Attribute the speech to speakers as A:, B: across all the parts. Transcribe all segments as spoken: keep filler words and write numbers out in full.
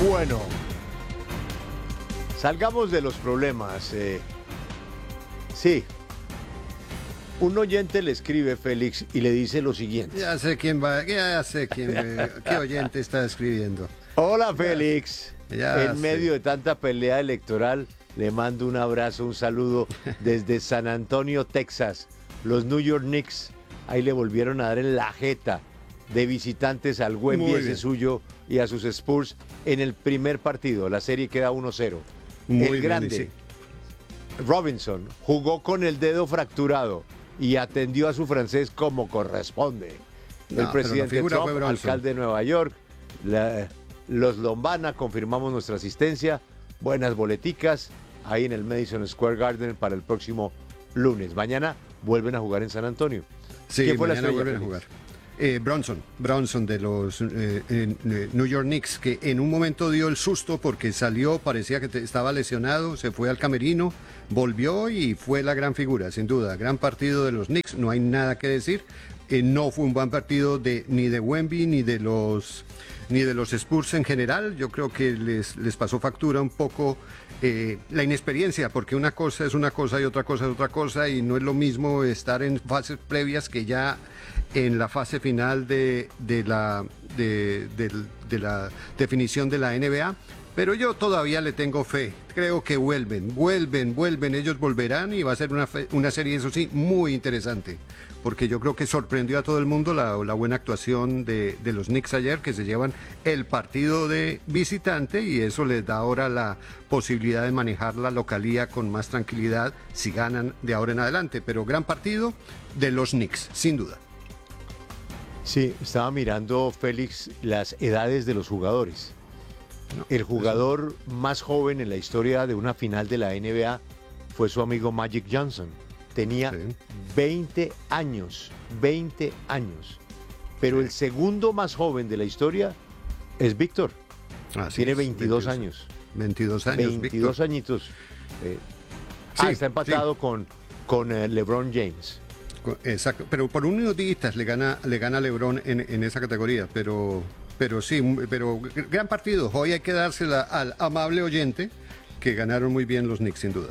A: Bueno, salgamos de los problemas. Eh, sí, un oyente le escribe, Félix, y le dice lo siguiente.
B: Ya sé quién va, ya sé quién, eh, qué oyente está escribiendo.
A: Hola, Félix.
B: Ya, ya
A: en
B: sé.
A: medio de tanta pelea electoral, le mando un abrazo, un saludo desde San Antonio, Texas. Los New York Knicks ahí le volvieron a dar en la jeta de visitantes al Wembley
B: Muy
A: ese
B: bien.
A: suyo y a sus Spurs en el primer partido. La serie queda uno cero.
B: Muy
A: el
B: bien,
A: grande
B: sí.
A: Robinson jugó con el dedo fracturado y atendió a su francés como corresponde.
B: No,
A: el
B: pero
A: presidente
B: la figura
A: Trump,
B: fue Bronson.
A: alcalde de Nueva York, la- los Lombana, confirmamos nuestra asistencia. Buenas boleticas ahí en el Madison Square Garden para el próximo lunes. Mañana vuelven a jugar en San Antonio.
B: Sí,
A: ¿Quién fue la
B: mañana
A: estrella,
B: vuelven a
A: Félix?
B: jugar. Eh, Bronson, Bronson de los eh, eh, eh, New York Knicks, que en un momento dio el susto porque salió, parecía que te- estaba lesionado, se fue al camerino, volvió y fue la gran figura, sin duda. Gran partido de los Knicks, no hay nada que decir. Eh, no fue un buen partido de, ni de Wemby ni de los ni de los Spurs en general. Yo creo que les, les pasó factura un poco eh, la inexperiencia, porque una cosa es una cosa y otra cosa es otra cosa, y no es lo mismo estar en fases previas que ya en la fase final de, de, la, de, del- de la definición de la N B A. Pero yo todavía le tengo fe. Creo que vuelven, vuelven, vuelven. Ellos volverán y va a ser una, fe- una serie, eso sí, muy interesante. Porque yo creo que sorprendió a todo el mundo la, la buena actuación de, de los Knicks ayer, que se llevan el partido de visitante, y eso les da ahora la posibilidad de manejar la localía con más tranquilidad si ganan de ahora en adelante. Pero gran partido de los Knicks, sin duda.
A: Sí, estaba mirando, Félix, las edades de los jugadores.
B: No,
A: El jugador más joven en la historia de una final de la N B A fue su amigo Magic Johnson. Tenía
B: Sí.
A: veinte años, veinte años. Pero el segundo más joven de la historia es Víctor.
B: Así
A: Tiene
B: es,
A: veintidós años.
B: veintidós años,
A: veintidós
B: Víctor.
A: añitos. Eh,
B: Sí,
A: ah, está empatado con, con eh, LeBron James.
B: Co- Exacto, pero por unos días le gana, le gana LeBron en, en esa categoría, pero, pero sí, un- pero gr- gran partido. Hoy hay que dársela al amable oyente, que ganaron muy bien los Knicks, sin duda.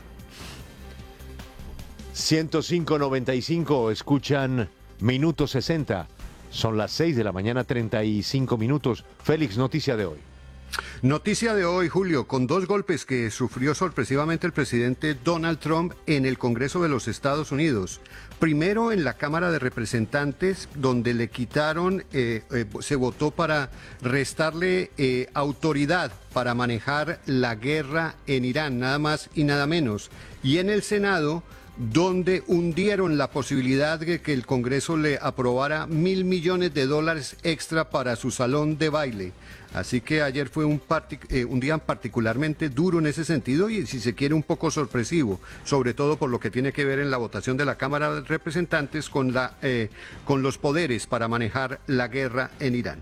A: ciento cinco noventa y cinco, escuchan Minuto sesenta. Son las seis de la mañana, treinta y cinco minutos. Félix, noticia de hoy.
B: Noticia de hoy, Julio, con dos golpes que sufrió sorpresivamente el presidente Donald Trump en el Congreso de los Estados Unidos. Primero en la Cámara de Representantes, donde le quitaron, eh, eh, se votó para restarle eh, autoridad para manejar la guerra en Irán, nada más y nada menos. Y en el Senado, donde hundieron la posibilidad de que el Congreso le aprobara mil millones de dólares extra para su salón de baile. Así que ayer fue un, partic- eh, un día particularmente duro en ese sentido y, si se quiere, un poco sorpresivo, sobre todo por lo que tiene que ver en la votación de la Cámara de Representantes con, la, eh, con los poderes para manejar la guerra en Irán.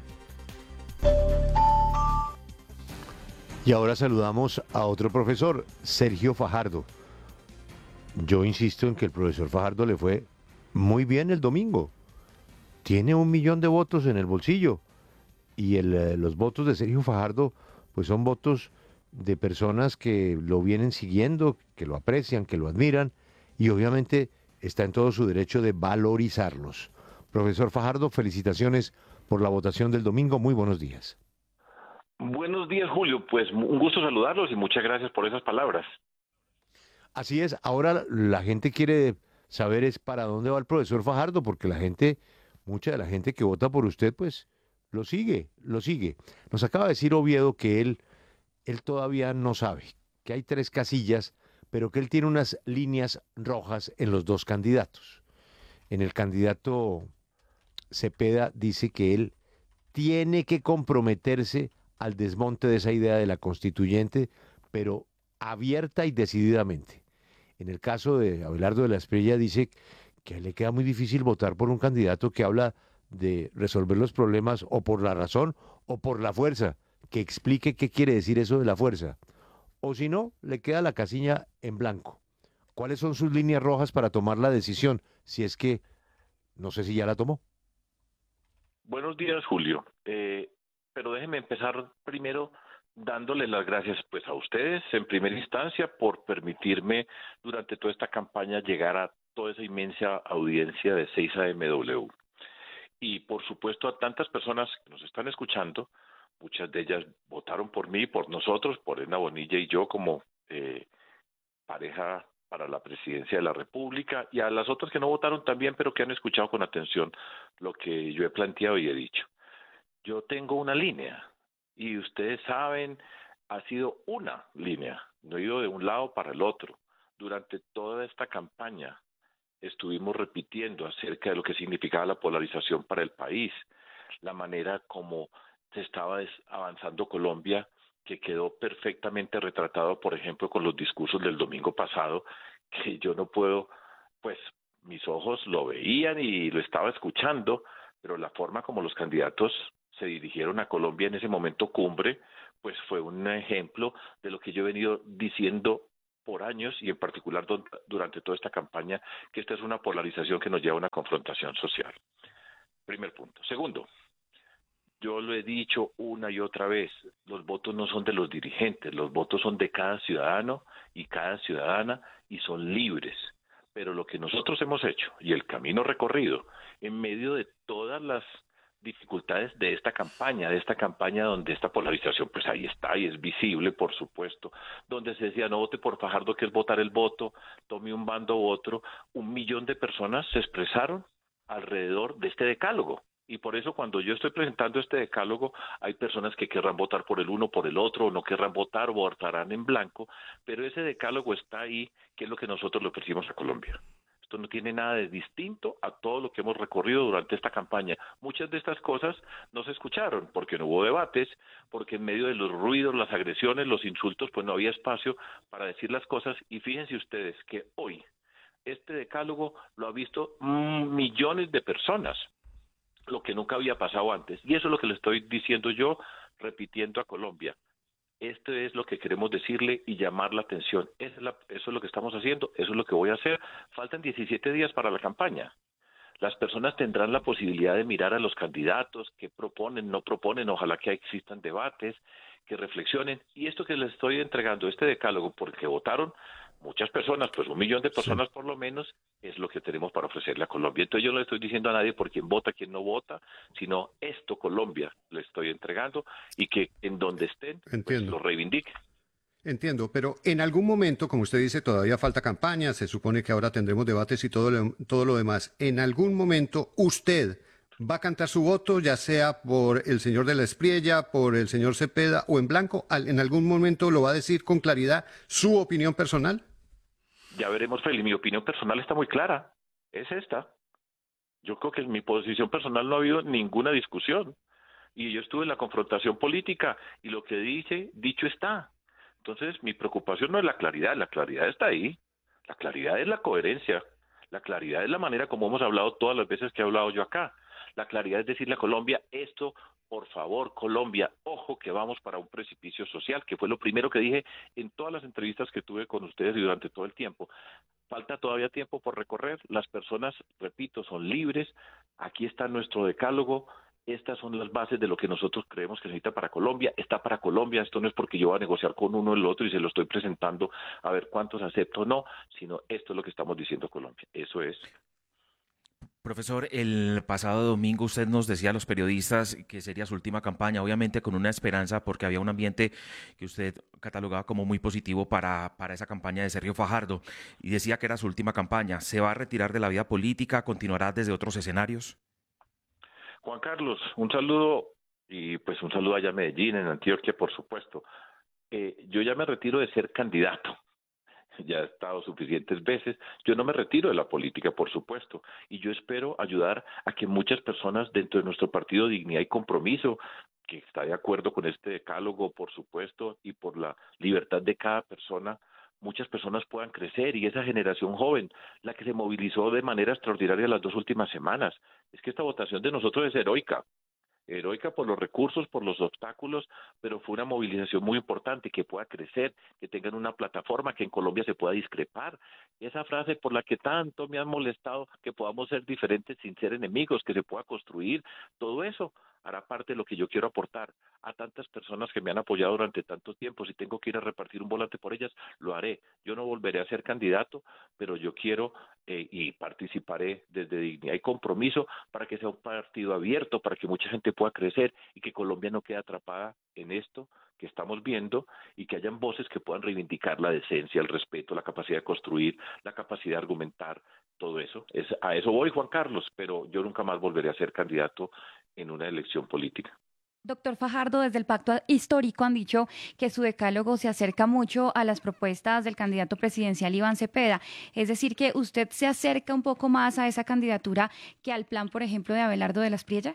A: Y ahora saludamos a otro profesor, Sergio Fajardo. Yo insisto en que el profesor Fajardo le fue muy bien el domingo. Tiene un millón de votos en el bolsillo. Y el, eh, los votos de Sergio Fajardo, pues son votos de personas que lo vienen siguiendo, que lo aprecian, que lo admiran, y obviamente está en todo su derecho de valorizarlos. Profesor Fajardo, felicitaciones por la votación del domingo. Muy buenos días.
C: Buenos días, Julio. Pues un gusto saludarlos y muchas gracias por esas palabras.
A: Así es, ahora la gente quiere saber es para dónde va el profesor Fajardo, porque la gente, mucha de la gente que vota por usted, pues lo sigue, lo sigue. Nos acaba de decir Oviedo que él, él todavía no sabe, que hay tres casillas, pero que él tiene unas líneas rojas en los dos candidatos. En el candidato Cepeda dice que él tiene que comprometerse al desmonte de esa idea de la constituyente, pero abierta y decididamente. En el caso de Abelardo de la Espriella dice que le queda muy difícil votar por un candidato que habla de resolver los problemas o por la razón o por la fuerza, que explique qué quiere decir eso de la fuerza. O si no, le queda la casilla en blanco. ¿Cuáles son sus líneas rojas para tomar la decisión? Si es que, no sé si ya la tomó.
C: Buenos días, Julio. Eh, pero déjeme empezar primero dándole las gracias pues a ustedes en primera instancia por permitirme durante toda esta campaña llegar a toda esa inmensa audiencia de seis A M W. Y por supuesto a tantas personas que nos están escuchando, muchas de ellas votaron por mí, por nosotros, por Elena Bonilla y yo como eh, pareja para la presidencia de la República, y a las otras que no votaron también, pero que han escuchado con atención lo que yo he planteado y he dicho. Yo tengo una línea, y ustedes saben, ha sido una línea, no he ido de un lado para el otro. Durante toda esta campaña estuvimos repitiendo acerca de lo que significaba la polarización para el país, la manera como se estaba avanzando Colombia, que quedó perfectamente retratado, por ejemplo, con los discursos del domingo pasado, que yo no puedo, pues mis ojos lo veían y lo estaba escuchando, pero la forma como los candidatos se dirigieron a Colombia en ese momento cumbre, pues fue un ejemplo de lo que yo he venido diciendo por años y en particular durante toda esta campaña, que esta es una polarización que nos lleva a una confrontación social. Primer punto. Segundo, yo lo he dicho una y otra vez, los votos no son de los dirigentes, los votos son de cada ciudadano y cada ciudadana y son libres. Pero lo que nosotros hemos hecho y el camino recorrido en medio de todas las dificultades de esta campaña, de esta campaña donde esta polarización pues ahí está y es visible, por supuesto, donde se decía no vote por Fajardo, que es votar el voto, tome un bando u otro, un millón de personas se expresaron alrededor de este decálogo. Y por eso cuando yo estoy presentando este decálogo, hay personas que querrán votar por el uno, por el otro, o no querrán votar, o votarán en blanco, pero ese decálogo está ahí, que es lo que nosotros le ofrecimos a Colombia. Esto no tiene nada de distinto a todo lo que hemos recorrido durante esta campaña. Muchas de estas cosas no se escucharon, porque no hubo debates, porque en medio de los ruidos, las agresiones, los insultos, pues no había espacio para decir las cosas. Y fíjense ustedes que hoy este decálogo lo ha visto mmm, millones de personas, lo que nunca había pasado antes. Y eso es lo que le estoy diciendo yo, repitiendo a Colombia. Esto es lo que queremos decirle y llamar la atención. Eso es, la, eso es lo que estamos haciendo, eso es lo que voy a hacer. Faltan diecisiete días para la campaña. Las personas tendrán la posibilidad de mirar a los candidatos, qué proponen, no proponen, ojalá que existan debates, que reflexionen. Y esto que les estoy entregando, este decálogo, porque votaron muchas personas, pues un millón de personas sí. Por lo menos, es lo que tenemos para ofrecerle a Colombia. Entonces yo no le estoy diciendo a nadie por quién vota, quién no vota, sino esto Colombia le estoy entregando y que en donde estén, pues, lo reivindique.
B: Entiendo, pero en algún momento, como usted dice, todavía falta campaña, se supone que ahora tendremos debates y todo lo, todo lo demás. En algún momento usted va a cantar su voto, ya sea por el señor de la Espriella, por el señor Cepeda o en blanco. ¿En algún momento lo va a decir con claridad su opinión personal?
C: Ya veremos, Feli. Mi opinión personal está muy clara. Es esta. Yo creo que en mi posición personal no ha habido ninguna discusión. Y yo estuve en la confrontación política y lo que dice, dicho está. Entonces, mi preocupación no es la claridad, la claridad está ahí. La claridad es la coherencia. La claridad es la manera como hemos hablado todas las veces que he hablado yo acá. La claridad es decirle a Colombia, esto, por favor, Colombia, ojo que vamos para un precipicio social, que fue lo primero que dije en todas las entrevistas que tuve con ustedes y durante todo el tiempo. Falta todavía tiempo por recorrer. Las personas, repito, son libres. Aquí está nuestro decálogo. Estas son las bases de lo que nosotros creemos que necesita para Colombia. Está para Colombia. Esto no es porque yo voy a negociar con uno o el otro y se lo estoy presentando a ver cuántos acepto o no, sino esto es lo que estamos diciendo a Colombia. Eso es.
D: Profesor, el pasado domingo usted nos decía a los periodistas que sería su última campaña, obviamente con una esperanza porque había un ambiente que usted catalogaba como muy positivo para, para esa campaña de Sergio Fajardo y decía que era su última campaña. ¿Se va a retirar de la vida política? ¿Continuará desde otros escenarios?
C: Juan Carlos, un saludo y pues un saludo allá a Medellín, en Antioquia, por supuesto. Eh, yo ya me retiro de ser candidato. Ya he estado suficientes veces, yo no me retiro de la política, por supuesto, y yo espero ayudar a que muchas personas dentro de nuestro partido Dignidad y Compromiso, que está de acuerdo con este decálogo, por supuesto, y por la libertad de cada persona, muchas personas puedan crecer, y esa generación joven, la que se movilizó de manera extraordinaria las dos últimas semanas, es que esta votación de nosotros es heroica, heroica por los recursos, por los obstáculos, pero fue una movilización muy importante, que pueda crecer, que tengan una plataforma, que en Colombia se pueda discrepar. Esa frase por la que tanto me han molestado, que podamos ser diferentes sin ser enemigos, que se pueda construir, todo eso hará parte de lo que yo quiero aportar a tantas personas que me han apoyado durante tanto tiempo. Si tengo que ir a repartir un volante por ellas, lo haré. Yo no volveré a ser candidato, pero yo quiero eh, y participaré desde dignidad y compromiso para que sea un partido abierto, para que mucha gente pueda crecer y que Colombia no quede atrapada en esto que estamos viendo y que hayan voces que puedan reivindicar la decencia, el respeto, la capacidad de construir, la capacidad de argumentar, todo eso. Es, a eso voy, Juan Carlos, pero yo nunca más volveré a ser candidato en una elección política.
E: Doctor Fajardo, desde el Pacto Histórico han dicho que su decálogo se acerca mucho a las propuestas del candidato presidencial Iván Cepeda. Es decir, que usted se acerca un poco más a esa candidatura que al plan, por ejemplo, de Abelardo de la Espriella.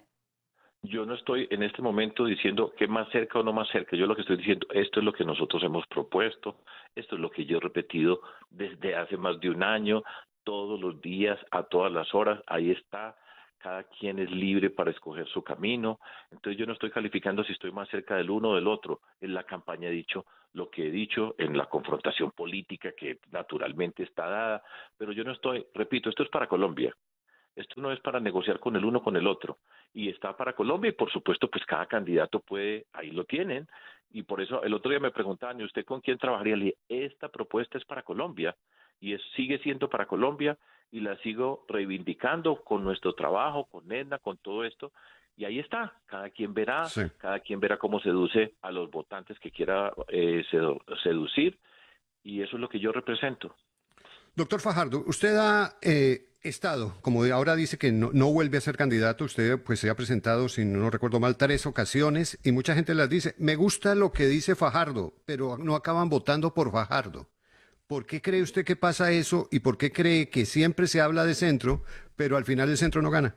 C: Yo no estoy en este momento diciendo que más cerca o no más cerca. Yo lo que estoy diciendo, esto es lo que nosotros hemos propuesto, esto es lo que yo he repetido desde hace más de un año, todos los días, a todas las horas, ahí está. Cada quien es libre para escoger su camino. Entonces yo no estoy calificando si estoy más cerca del uno o del otro. En la campaña he dicho lo que he dicho, en la confrontación política que naturalmente está dada, pero yo no estoy, repito, esto es para Colombia. Esto no es para negociar con el uno o con el otro. Y está para Colombia y por supuesto pues cada candidato puede, ahí lo tienen. Y por eso el otro día me preguntaban, ¿y usted con quién trabajaría? Le dije, esta propuesta es para Colombia y es, sigue siendo para Colombia y la sigo reivindicando con nuestro trabajo, con Edna, con todo esto. Y ahí está, cada quien verá,
B: Sí.
C: cada quien verá cómo seduce a los votantes que quiera eh, sedu- seducir y eso es lo que yo represento.
B: Doctor Fajardo, usted ha eh, estado, como de ahora dice que no, no vuelve a ser candidato, usted pues se ha presentado, si no recuerdo mal, tres ocasiones y mucha gente les dice, me gusta lo que dice Fajardo, pero no acaban votando por Fajardo. ¿Por qué cree usted que pasa eso y por qué cree que siempre se habla de centro, pero al final el centro no gana?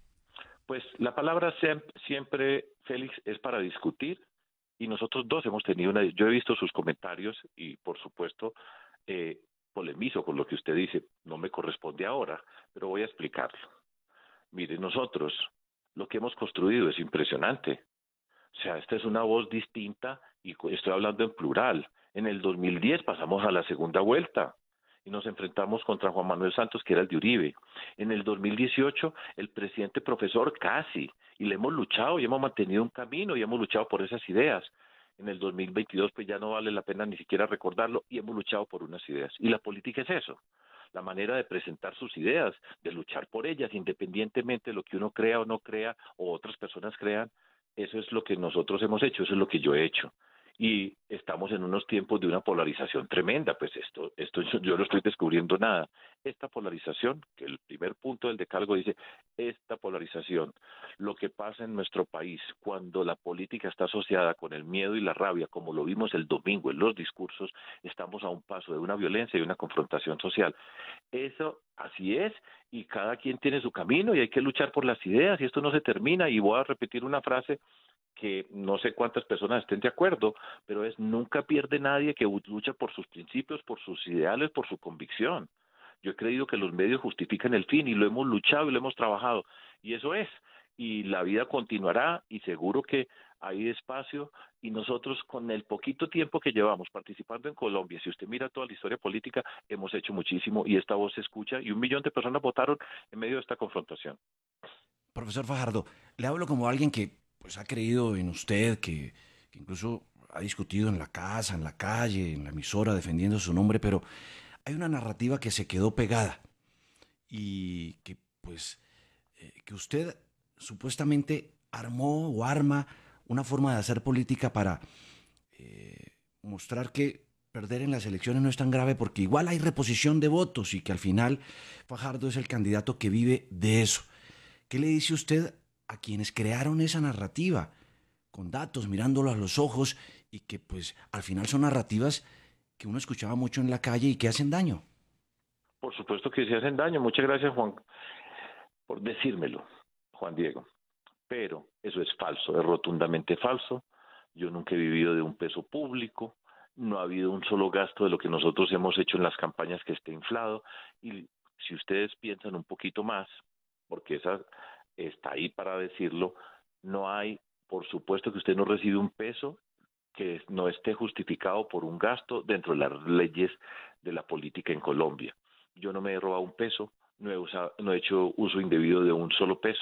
C: Pues la palabra siem- siempre, Félix, es para discutir y nosotros dos hemos tenido una... Yo he visto sus comentarios y por supuesto eh, polemizo con lo que usted dice, no me corresponde ahora, pero voy a explicarlo. Mire, nosotros lo que hemos construido es impresionante. O sea, esta es una voz distinta y cu- estoy hablando en plural. En el dos mil diez pasamos a la segunda vuelta y nos enfrentamos contra Juan Manuel Santos, que era el de Uribe. En el dos mil dieciocho, el presidente profesor casi, y le hemos luchado y hemos mantenido un camino y hemos luchado por esas ideas. En el dos mil veintidós, pues ya no vale la pena ni siquiera recordarlo y hemos luchado por unas ideas. Y la política es eso, la manera de presentar sus ideas, de luchar por ellas, independientemente de lo que uno crea o no crea o otras personas crean. Eso es lo que nosotros hemos hecho, eso es lo que yo he hecho. Y estamos en unos tiempos de una polarización tremenda, pues esto, esto yo, yo no estoy descubriendo nada. Esta polarización, que el primer punto del decálogo dice, esta polarización, lo que pasa en nuestro país cuando la política está asociada con el miedo y la rabia, como lo vimos el domingo en los discursos, estamos a un paso de una violencia y una confrontación social. Eso así es y cada quien tiene su camino y hay que luchar por las ideas y esto no se termina y voy a repetir una frase que no sé cuántas personas estén de acuerdo, pero es nunca pierde nadie que lucha por sus principios, por sus ideales, por su convicción. Yo he creído que los medios justifican el fin y lo hemos luchado y lo hemos trabajado y eso es. Y la vida continuará y seguro que hay espacio y nosotros con el poquito tiempo que llevamos participando en Colombia, si usted mira toda la historia política, hemos hecho muchísimo y esta voz se escucha y un millón de personas votaron en medio de esta confrontación.
F: Profesor Fajardo, le hablo como alguien que pues ha creído en usted, que, que incluso ha discutido en la casa, en la calle, en la emisora, defendiendo su nombre, pero hay una narrativa que se quedó pegada y que pues eh, que usted supuestamente armó o arma una forma de hacer política para eh, mostrar que perder en las elecciones no es tan grave porque igual hay reposición de votos y que al final Fajardo es el candidato que vive de eso. ¿Qué le dice usted a quienes crearon esa narrativa con datos, mirándolo a los ojos y que pues al final son narrativas que uno escuchaba mucho en la calle y que hacen daño?
C: Por supuesto que se hacen daño. Muchas gracias, Juan, por decírmelo, Juan Diego. Pero eso es falso, es rotundamente falso. Yo nunca he vivido de un peso público, no ha habido un solo gasto de lo que nosotros hemos hecho en las campañas que esté inflado. Y si ustedes piensan un poquito más, porque esa está ahí para decirlo, no hay, por supuesto que usted no recibe un peso que no esté justificado por un gasto dentro de las leyes de la política en Colombia. Yo no me he robado un peso, no he, usado, no he hecho uso indebido de un solo peso,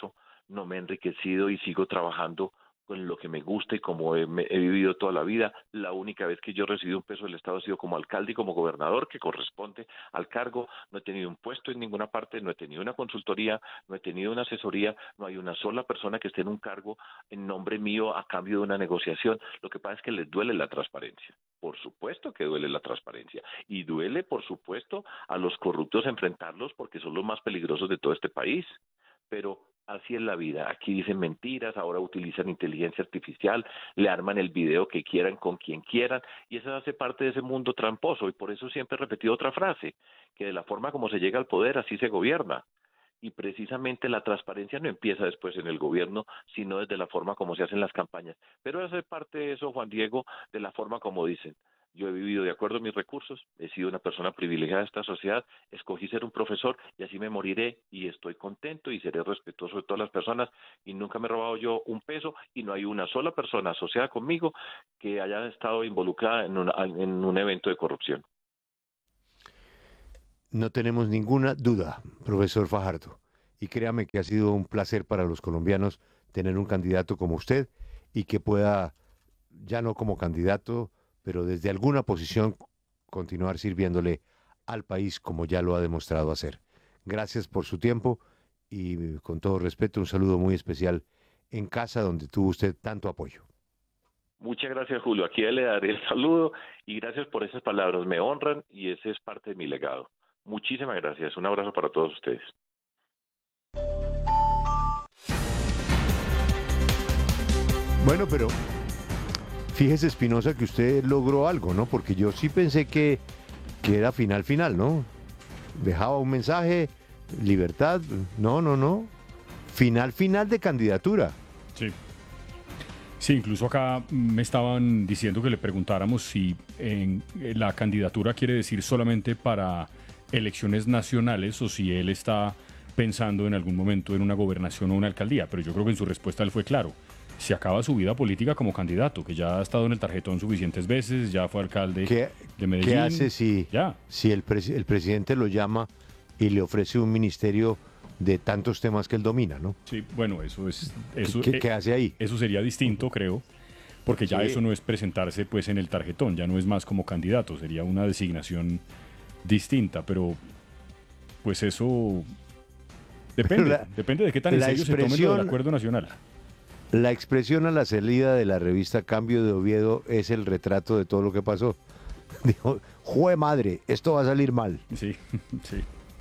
C: no me he enriquecido y sigo trabajando con lo que me gusta y como he, me, he vivido toda la vida. La única vez que yo he recibido un peso del Estado ha sido como alcalde y como gobernador, que corresponde al cargo. No he tenido un puesto en ninguna parte, no he tenido una consultoría, no he tenido una asesoría, no hay una sola persona que esté en un cargo en nombre mío a cambio de una negociación. Lo que pasa es que les duele la transparencia. Por supuesto que duele la transparencia. Y duele, por supuesto, a los corruptos enfrentarlos porque son los más peligrosos de todo este país. Pero así es la vida. Aquí dicen mentiras, ahora utilizan inteligencia artificial, le arman el video que quieran con quien quieran, y eso hace parte de ese mundo tramposo. Y por eso siempre he repetido otra frase, que de la forma como se llega al poder, así se gobierna. Y precisamente la transparencia no empieza después en el gobierno, sino desde la forma como se hacen las campañas. Pero hace parte de eso, Juan Diego, de la forma como dicen. Yo he vivido de acuerdo a mis recursos, he sido una persona privilegiada de esta sociedad, escogí ser un profesor y así me moriré y estoy contento y seré respetuoso de todas las personas y nunca me he robado yo un peso y no hay una sola persona asociada conmigo que haya estado involucrada en, una, en un evento de corrupción.
A: No tenemos ninguna duda, profesor Fajardo, y créame que ha sido un placer para los colombianos tener un candidato como usted y que pueda, ya no como candidato, pero desde alguna posición continuar sirviéndole al país como ya lo ha demostrado hacer. Gracias por su tiempo y con todo respeto un saludo muy especial en casa donde tuvo usted tanto apoyo.
C: Muchas gracias, Julio. Aquí le daré el saludo y gracias por esas palabras. Me honran y ese es parte de mi legado. Muchísimas gracias. Un abrazo para todos ustedes.
A: Bueno, pero fíjese, Espinosa, que usted logró algo, ¿no? Porque yo sí pensé que, que era final, final, ¿no? Dejaba un mensaje, libertad, no, no, no. Final, final de candidatura.
G: Sí. Sí, incluso acá me estaban diciendo que le preguntáramos si en la candidatura quiere decir solamente para elecciones nacionales o si él está pensando en algún momento en una gobernación o una alcaldía. Pero yo creo que en su respuesta él fue claro. Se acaba su vida política como candidato, que ya ha estado en el tarjetón suficientes veces, ya fue alcalde
A: ¿Qué,
G: de Medellín.
A: ¿Qué hace si,
G: ya.
A: si el, pres el presidente lo llama y le ofrece un ministerio de tantos temas que él domina, ¿no?
G: Sí, bueno, eso es... Eso,
A: ¿Qué, qué, qué hace ahí?
G: Eso sería distinto, creo, porque ya sí. Eso no es presentarse pues en el tarjetón, ya no es más como candidato, sería una designación distinta, pero pues eso depende, la, depende de qué tan en serio se tome lo del acuerdo nacional.
A: La expresión a la salida de la revista Cambio de Oviedo es el retrato de todo lo que pasó. Dijo, ¡jue madre! Esto va a salir mal.
G: Sí, sí.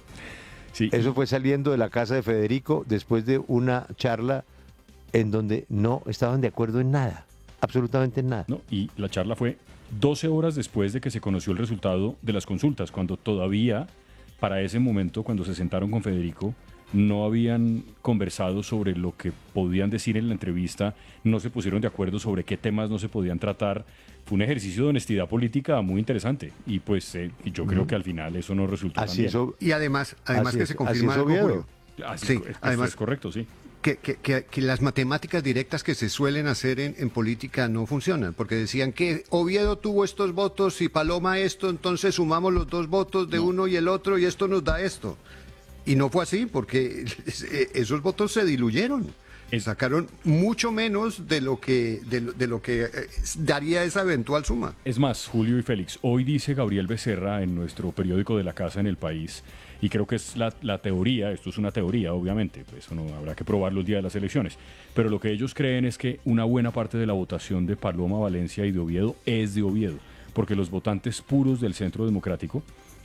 G: sí.
A: Eso fue saliendo de la casa de Federico después de una charla en donde no estaban de acuerdo en nada, absolutamente en nada.
G: No, y la charla fue doce horas después de que se conoció el resultado de las consultas, cuando todavía, para ese momento, cuando se sentaron con Federico, no habían conversado sobre lo que podían decir en la entrevista, no se pusieron de acuerdo sobre qué temas no se podían tratar. Fue un ejercicio de honestidad política muy interesante y pues eh, yo creo que al final eso no resultó
A: así
G: tan
A: eso,
G: bien.
B: Y además, además que
A: es,
B: se confirma algo, Julio.
G: Así,
B: sí,
G: es,
B: además,
G: es correcto, sí.
B: Que, que, que, que las matemáticas directas que se suelen hacer en, en política no funcionan, porque decían que Oviedo tuvo estos votos y Paloma esto, entonces sumamos los dos votos de no. uno y el otro y esto nos da esto. Y no fue así, porque esos votos se diluyeron. Es... Sacaron mucho menos de lo que de, de lo que eh, daría esa eventual suma.
G: Es más, Julio y Félix, hoy dice Gabriel Becerra en nuestro periódico de la Casa en El País, y creo que es la, la teoría, esto es una teoría, obviamente, pues eso no habrá que probarlo el día de las elecciones, pero lo que ellos creen es que una buena parte de la votación de Paloma Valencia y de Oviedo es de Oviedo, porque los votantes puros del Centro Democrático,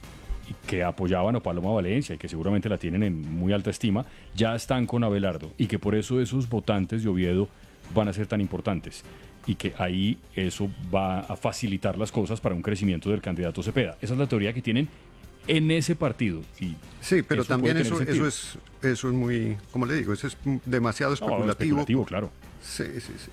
G: que apoyaban a Paloma Valencia y que seguramente la tienen en muy alta estima, ya están con Abelardo y que por eso esos votantes de Oviedo van a ser tan importantes y que ahí eso va a facilitar las cosas para un crecimiento del candidato Cepeda. Esa es la teoría que tienen en ese partido. Y
B: sí, pero eso también eso, eso, es, eso es muy, como le digo, eso es demasiado especulativo. No,
G: especulativo, claro.
B: Sí, sí, sí.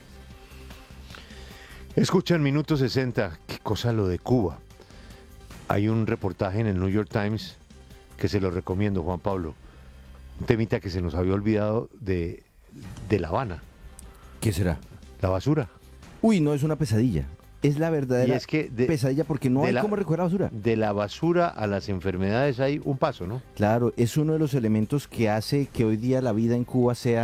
A: Escuchan Minuto sesenta, qué cosa lo de Cuba. Hay un reportaje en el New York Times que se lo recomiendo, Juan Pablo. Un temita que se nos había olvidado de, de La Habana.
H: ¿Qué será?
A: La basura.
H: Uy, no, es una pesadilla. Es la verdadera
A: es que de,
H: pesadilla porque no hay
A: la,
H: cómo recoger la basura.
A: De la basura a las enfermedades hay un paso, ¿no?
H: Claro, es uno de los elementos que hace que hoy día la vida en Cuba sea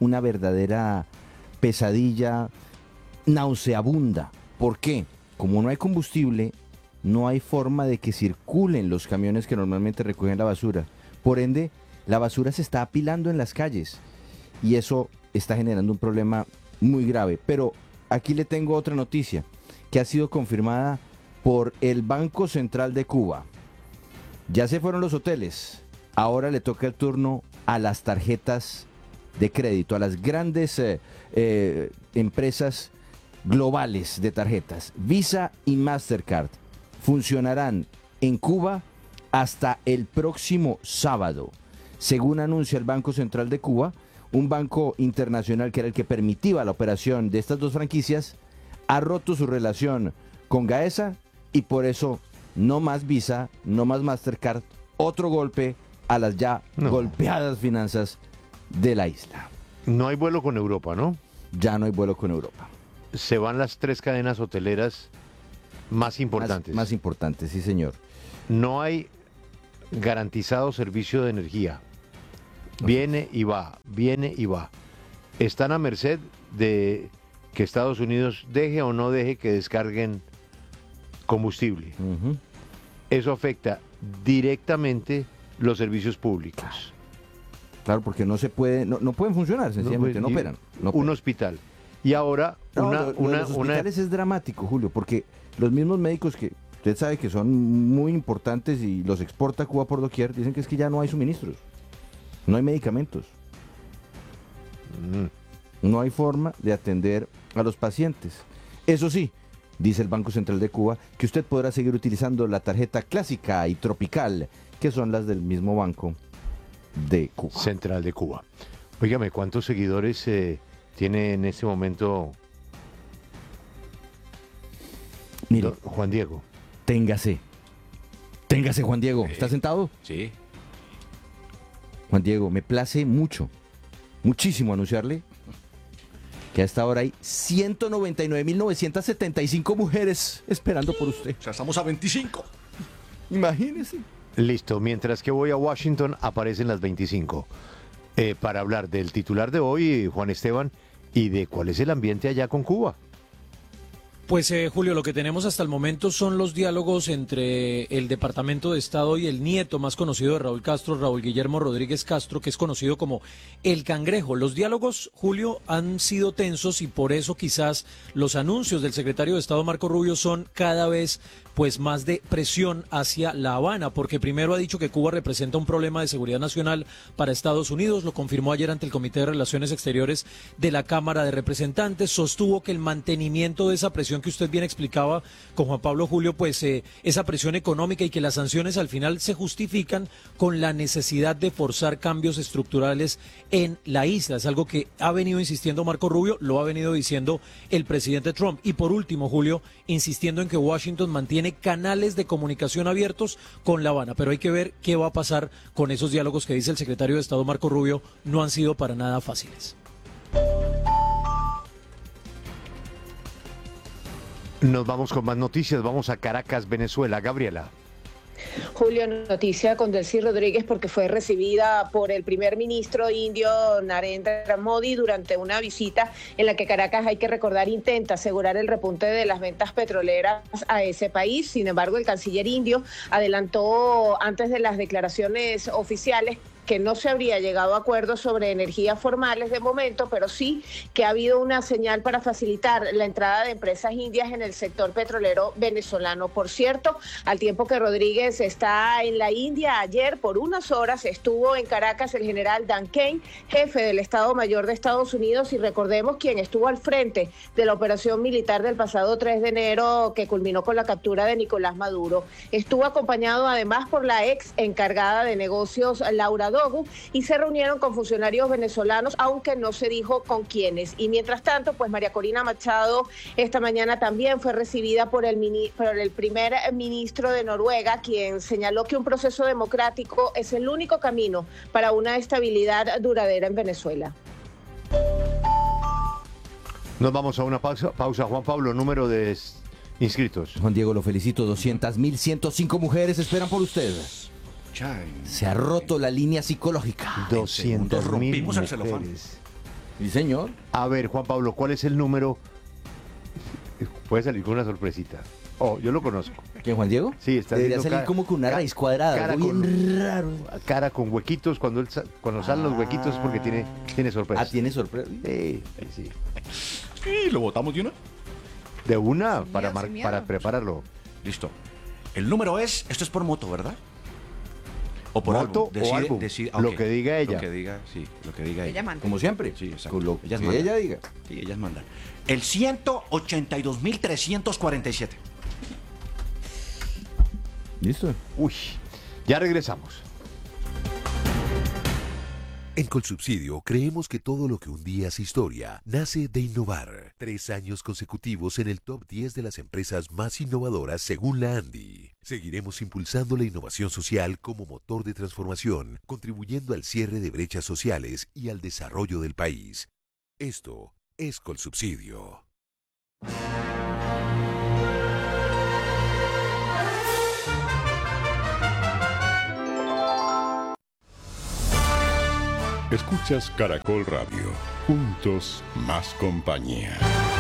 H: una verdadera pesadilla nauseabunda. ¿Por qué? Como no hay combustible, no hay forma de que circulen los camiones que normalmente recogen la basura. Por ende, la basura se está apilando en las calles y eso está generando un problema muy grave. Pero aquí le tengo otra noticia que ha sido confirmada por el Banco Central de Cuba. Ya se fueron los hoteles, ahora le toca el turno a las tarjetas de crédito, a las grandes eh, eh, empresas globales de tarjetas. Visa y Mastercard funcionarán en Cuba hasta el próximo sábado. Según anuncia el Banco Central de Cuba, un banco internacional que era el que permitía la operación de estas dos franquicias, ha roto su relación con Gaesa y por eso no más Visa, no más Mastercard, otro golpe a las ya
A: No.
H: golpeadas finanzas de la isla.
A: No hay vuelo con Europa, ¿no?
H: Ya no hay vuelo con Europa.
A: Se van las tres cadenas hoteleras más importantes.
H: Más, más importantes, sí señor.
A: No hay garantizado servicio de energía. Viene y va, viene y va. Están a merced de que Estados Unidos deje o no deje que descarguen combustible.
H: Ujú.
A: Eso afecta directamente los servicios públicos.
H: Claro, porque no se puede, no, no pueden funcionar, sencillamente, no,
A: puede-
H: operan. No
A: Un
H: operan.
A: hospital. Y ahora
H: No,
A: una,
H: lo- lo de
A: una,
H: los
A: una-
H: hospitales es dramático, Julio, porque los mismos médicos que usted sabe que son muy importantes y los exporta a Cuba por doquier, dicen que es que ya no hay suministros, no hay medicamentos,
A: Mm.
H: no hay forma de atender a los pacientes. Eso sí, dice el Banco Central de Cuba, que usted podrá seguir utilizando la tarjeta clásica y tropical, que son las del mismo Banco de Cuba.
A: Central de Cuba. Óigame, ¿cuántos seguidores eh, tiene en este momento
H: Mire,
A: don Juan Diego?
H: téngase, téngase Juan Diego, ¿está sentado?
F: Sí.
H: Juan Diego, me place mucho, muchísimo anunciarle que a esta hora hay ciento noventa y nueve mil novecientas setenta y cinco mujeres esperando por usted.
F: O sea, estamos a veinticinco.
H: Imagínese.
A: Listo, mientras que voy a Washington aparecen las veinticinco. Eh, para hablar del titular de hoy, Juan Esteban, y de cuál es el ambiente allá con Cuba.
I: Pues eh, Julio, lo que tenemos hasta el momento son los diálogos entre el Departamento de Estado y el nieto más conocido de Raúl Castro, Raúl Guillermo Rodríguez Castro, que es conocido como El Cangrejo. Los diálogos, Julio, han sido tensos y por eso quizás los anuncios del secretario de Estado Marco Rubio son cada vez pues más de presión hacia La Habana, porque primero ha dicho que Cuba representa un problema de seguridad nacional para Estados Unidos, lo confirmó ayer ante el Comité de Relaciones Exteriores de la Cámara de Representantes, sostuvo que el mantenimiento de esa presión que usted bien explicaba con Juan Pablo Julio, pues eh, esa presión económica y que las sanciones al final se justifican con la necesidad de forzar cambios estructurales en la isla. Es algo que ha venido insistiendo Marco Rubio, lo ha venido diciendo el presidente Trump. Y por último, Julio, insistiendo en que Washington mantiene canales de comunicación abiertos con La Habana, pero hay que ver qué va a pasar con esos diálogos que dice el secretario de Estado Marco Rubio, no han sido para nada fáciles.
A: Nos vamos con más noticias, vamos a Caracas, Venezuela. Gabriela.
J: Julio, noticia con Delcy Rodríguez porque fue recibida por el primer ministro indio Narendra Modi durante una visita en la que Caracas, hay que recordar, intenta asegurar el repunte de las ventas petroleras a ese país. Sin embargo, el canciller indio adelantó antes de las declaraciones oficiales que no se habría llegado a acuerdos sobre energías formales de momento, pero sí que ha habido una señal para facilitar la entrada de empresas indias en el sector petrolero venezolano. Por cierto, al tiempo que Rodríguez está en la India, ayer por unas horas estuvo en Caracas el general Dan Kane, jefe del Estado Mayor de Estados Unidos, y recordemos quien estuvo al frente de la operación militar del pasado tres de enero que culminó con la captura de Nicolás Maduro. Estuvo acompañado además por la ex encargada de negocios, Laura Dogu, y se reunieron con funcionarios venezolanos, aunque no se dijo con quiénes. Y mientras tanto, pues María Corina Machado esta mañana también fue recibida por el, mini, por el primer ministro de Noruega, quien señaló que un proceso democrático es el único camino para una estabilidad duradera en Venezuela.
A: Nos vamos a una pausa, pausa. Juan Pablo, número de inscritos.
H: Juan Diego, lo felicito, doscientas mil ciento cinco mujeres esperan por usted. Se ha roto la línea psicológica.
A: doscientos mil
F: rompimos el celofán.
A: mujeres.
H: Sí, señor.
A: A ver, Juan Pablo, ¿cuál es el número? Puede salir con una sorpresita. Oh, yo lo conozco.
H: ¿Quién, Juan Diego?
A: Sí, está
H: Debería
A: haciendo
H: salir
A: cara-
H: como con una
A: ca-
H: raíz cuadrada,
A: cara
H: algo bien
A: con-
H: raro.
A: Cara con huequitos, cuando, él sa- cuando salen los huequitos es porque tiene, tiene sorpresa.
H: Ah, tiene sorpresa.
A: Sí, sí, sí.
F: ¿Y lo votamos de una?
A: De una, para,
K: miedo,
A: mar-
K: sin miedo.
A: para prepararlo.
F: Listo. El número es, esto es por moto, ¿verdad? O por
A: ¿Moto
F: álbum.
A: o álbum? Lo
F: ok.
A: que diga ella.
F: Lo que diga, sí, lo que diga ella.
K: Ella manda.
H: Como siempre.
F: Sí, exacto.
H: Con lo
F: Ellas
H: que
F: mandan.
H: ella diga.
F: Sí, ellas mandan. El ciento ochenta y dos mil trescientos cuarenta y siete.
H: Listo.
A: Uy, ya regresamos.
L: En Colsubsidio creemos que todo lo que un día es historia nace de innovar. Tres años consecutivos en el top diez de las empresas más innovadoras según la Andy. Seguiremos impulsando la innovación social como motor de transformación, contribuyendo al cierre de brechas sociales y al desarrollo del país. Esto es Colsubsidio.
M: Escuchas Caracol Radio. Juntos, más compañía.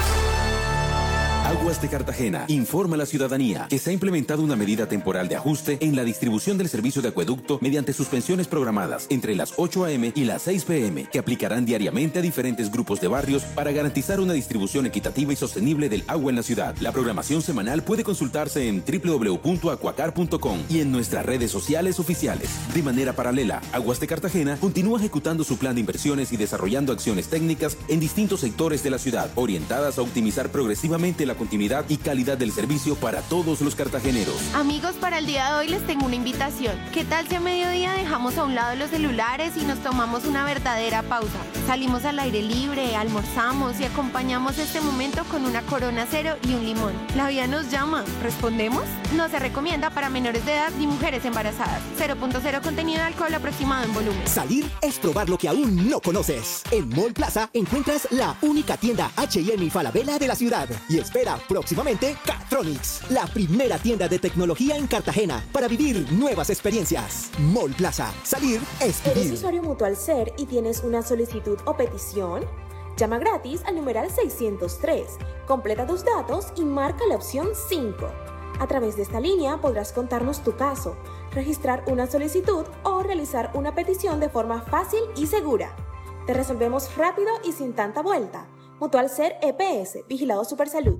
N: Aguas de Cartagena informa a la ciudadanía que se ha implementado una medida temporal de ajuste en la distribución del servicio de acueducto mediante suspensiones programadas entre las ocho a eme y las seis pe eme que aplicarán diariamente a diferentes grupos de barrios para garantizar una distribución equitativa y sostenible del agua en la ciudad. La programación semanal puede consultarse en doble u doble u doble u punto acuacar punto com y en nuestras redes sociales oficiales. De manera paralela, Aguas de Cartagena continúa ejecutando su plan de inversiones y desarrollando acciones técnicas en distintos sectores de la ciudad, orientadas a optimizar progresivamente la continuidad y calidad del servicio para todos los cartageneros.
O: Amigos, para el día de hoy les tengo una invitación. ¿Qué tal si a mediodía dejamos a un lado los celulares y nos tomamos una verdadera pausa? Salimos al aire libre, almorzamos y acompañamos este momento con una Corona Cero y un limón. La vida nos llama. ¿Respondemos? No se recomienda para menores de edad ni mujeres embarazadas. cero punto cero contenido de alcohol aproximado en volumen.
P: Salir es probar lo que aún no conoces. En Mall Plaza encuentras la única tienda H y M y Falabella de la ciudad. Y espera próximamente Catronics, la primera tienda de tecnología en Cartagena para vivir nuevas experiencias. Mall Plaza. Salir es vivir.
Q: ¿Eres usuario Mutual Ser y tienes una solicitud o petición? Llama gratis al numeral seiscientos tres, completa tus datos y marca la opción cinco. A través de esta línea podrás contarnos tu caso, registrar una solicitud o realizar una petición de forma fácil y segura. Te resolvemos rápido y sin tanta vuelta. Mutual Ser E P S, Vigilado Supersalud.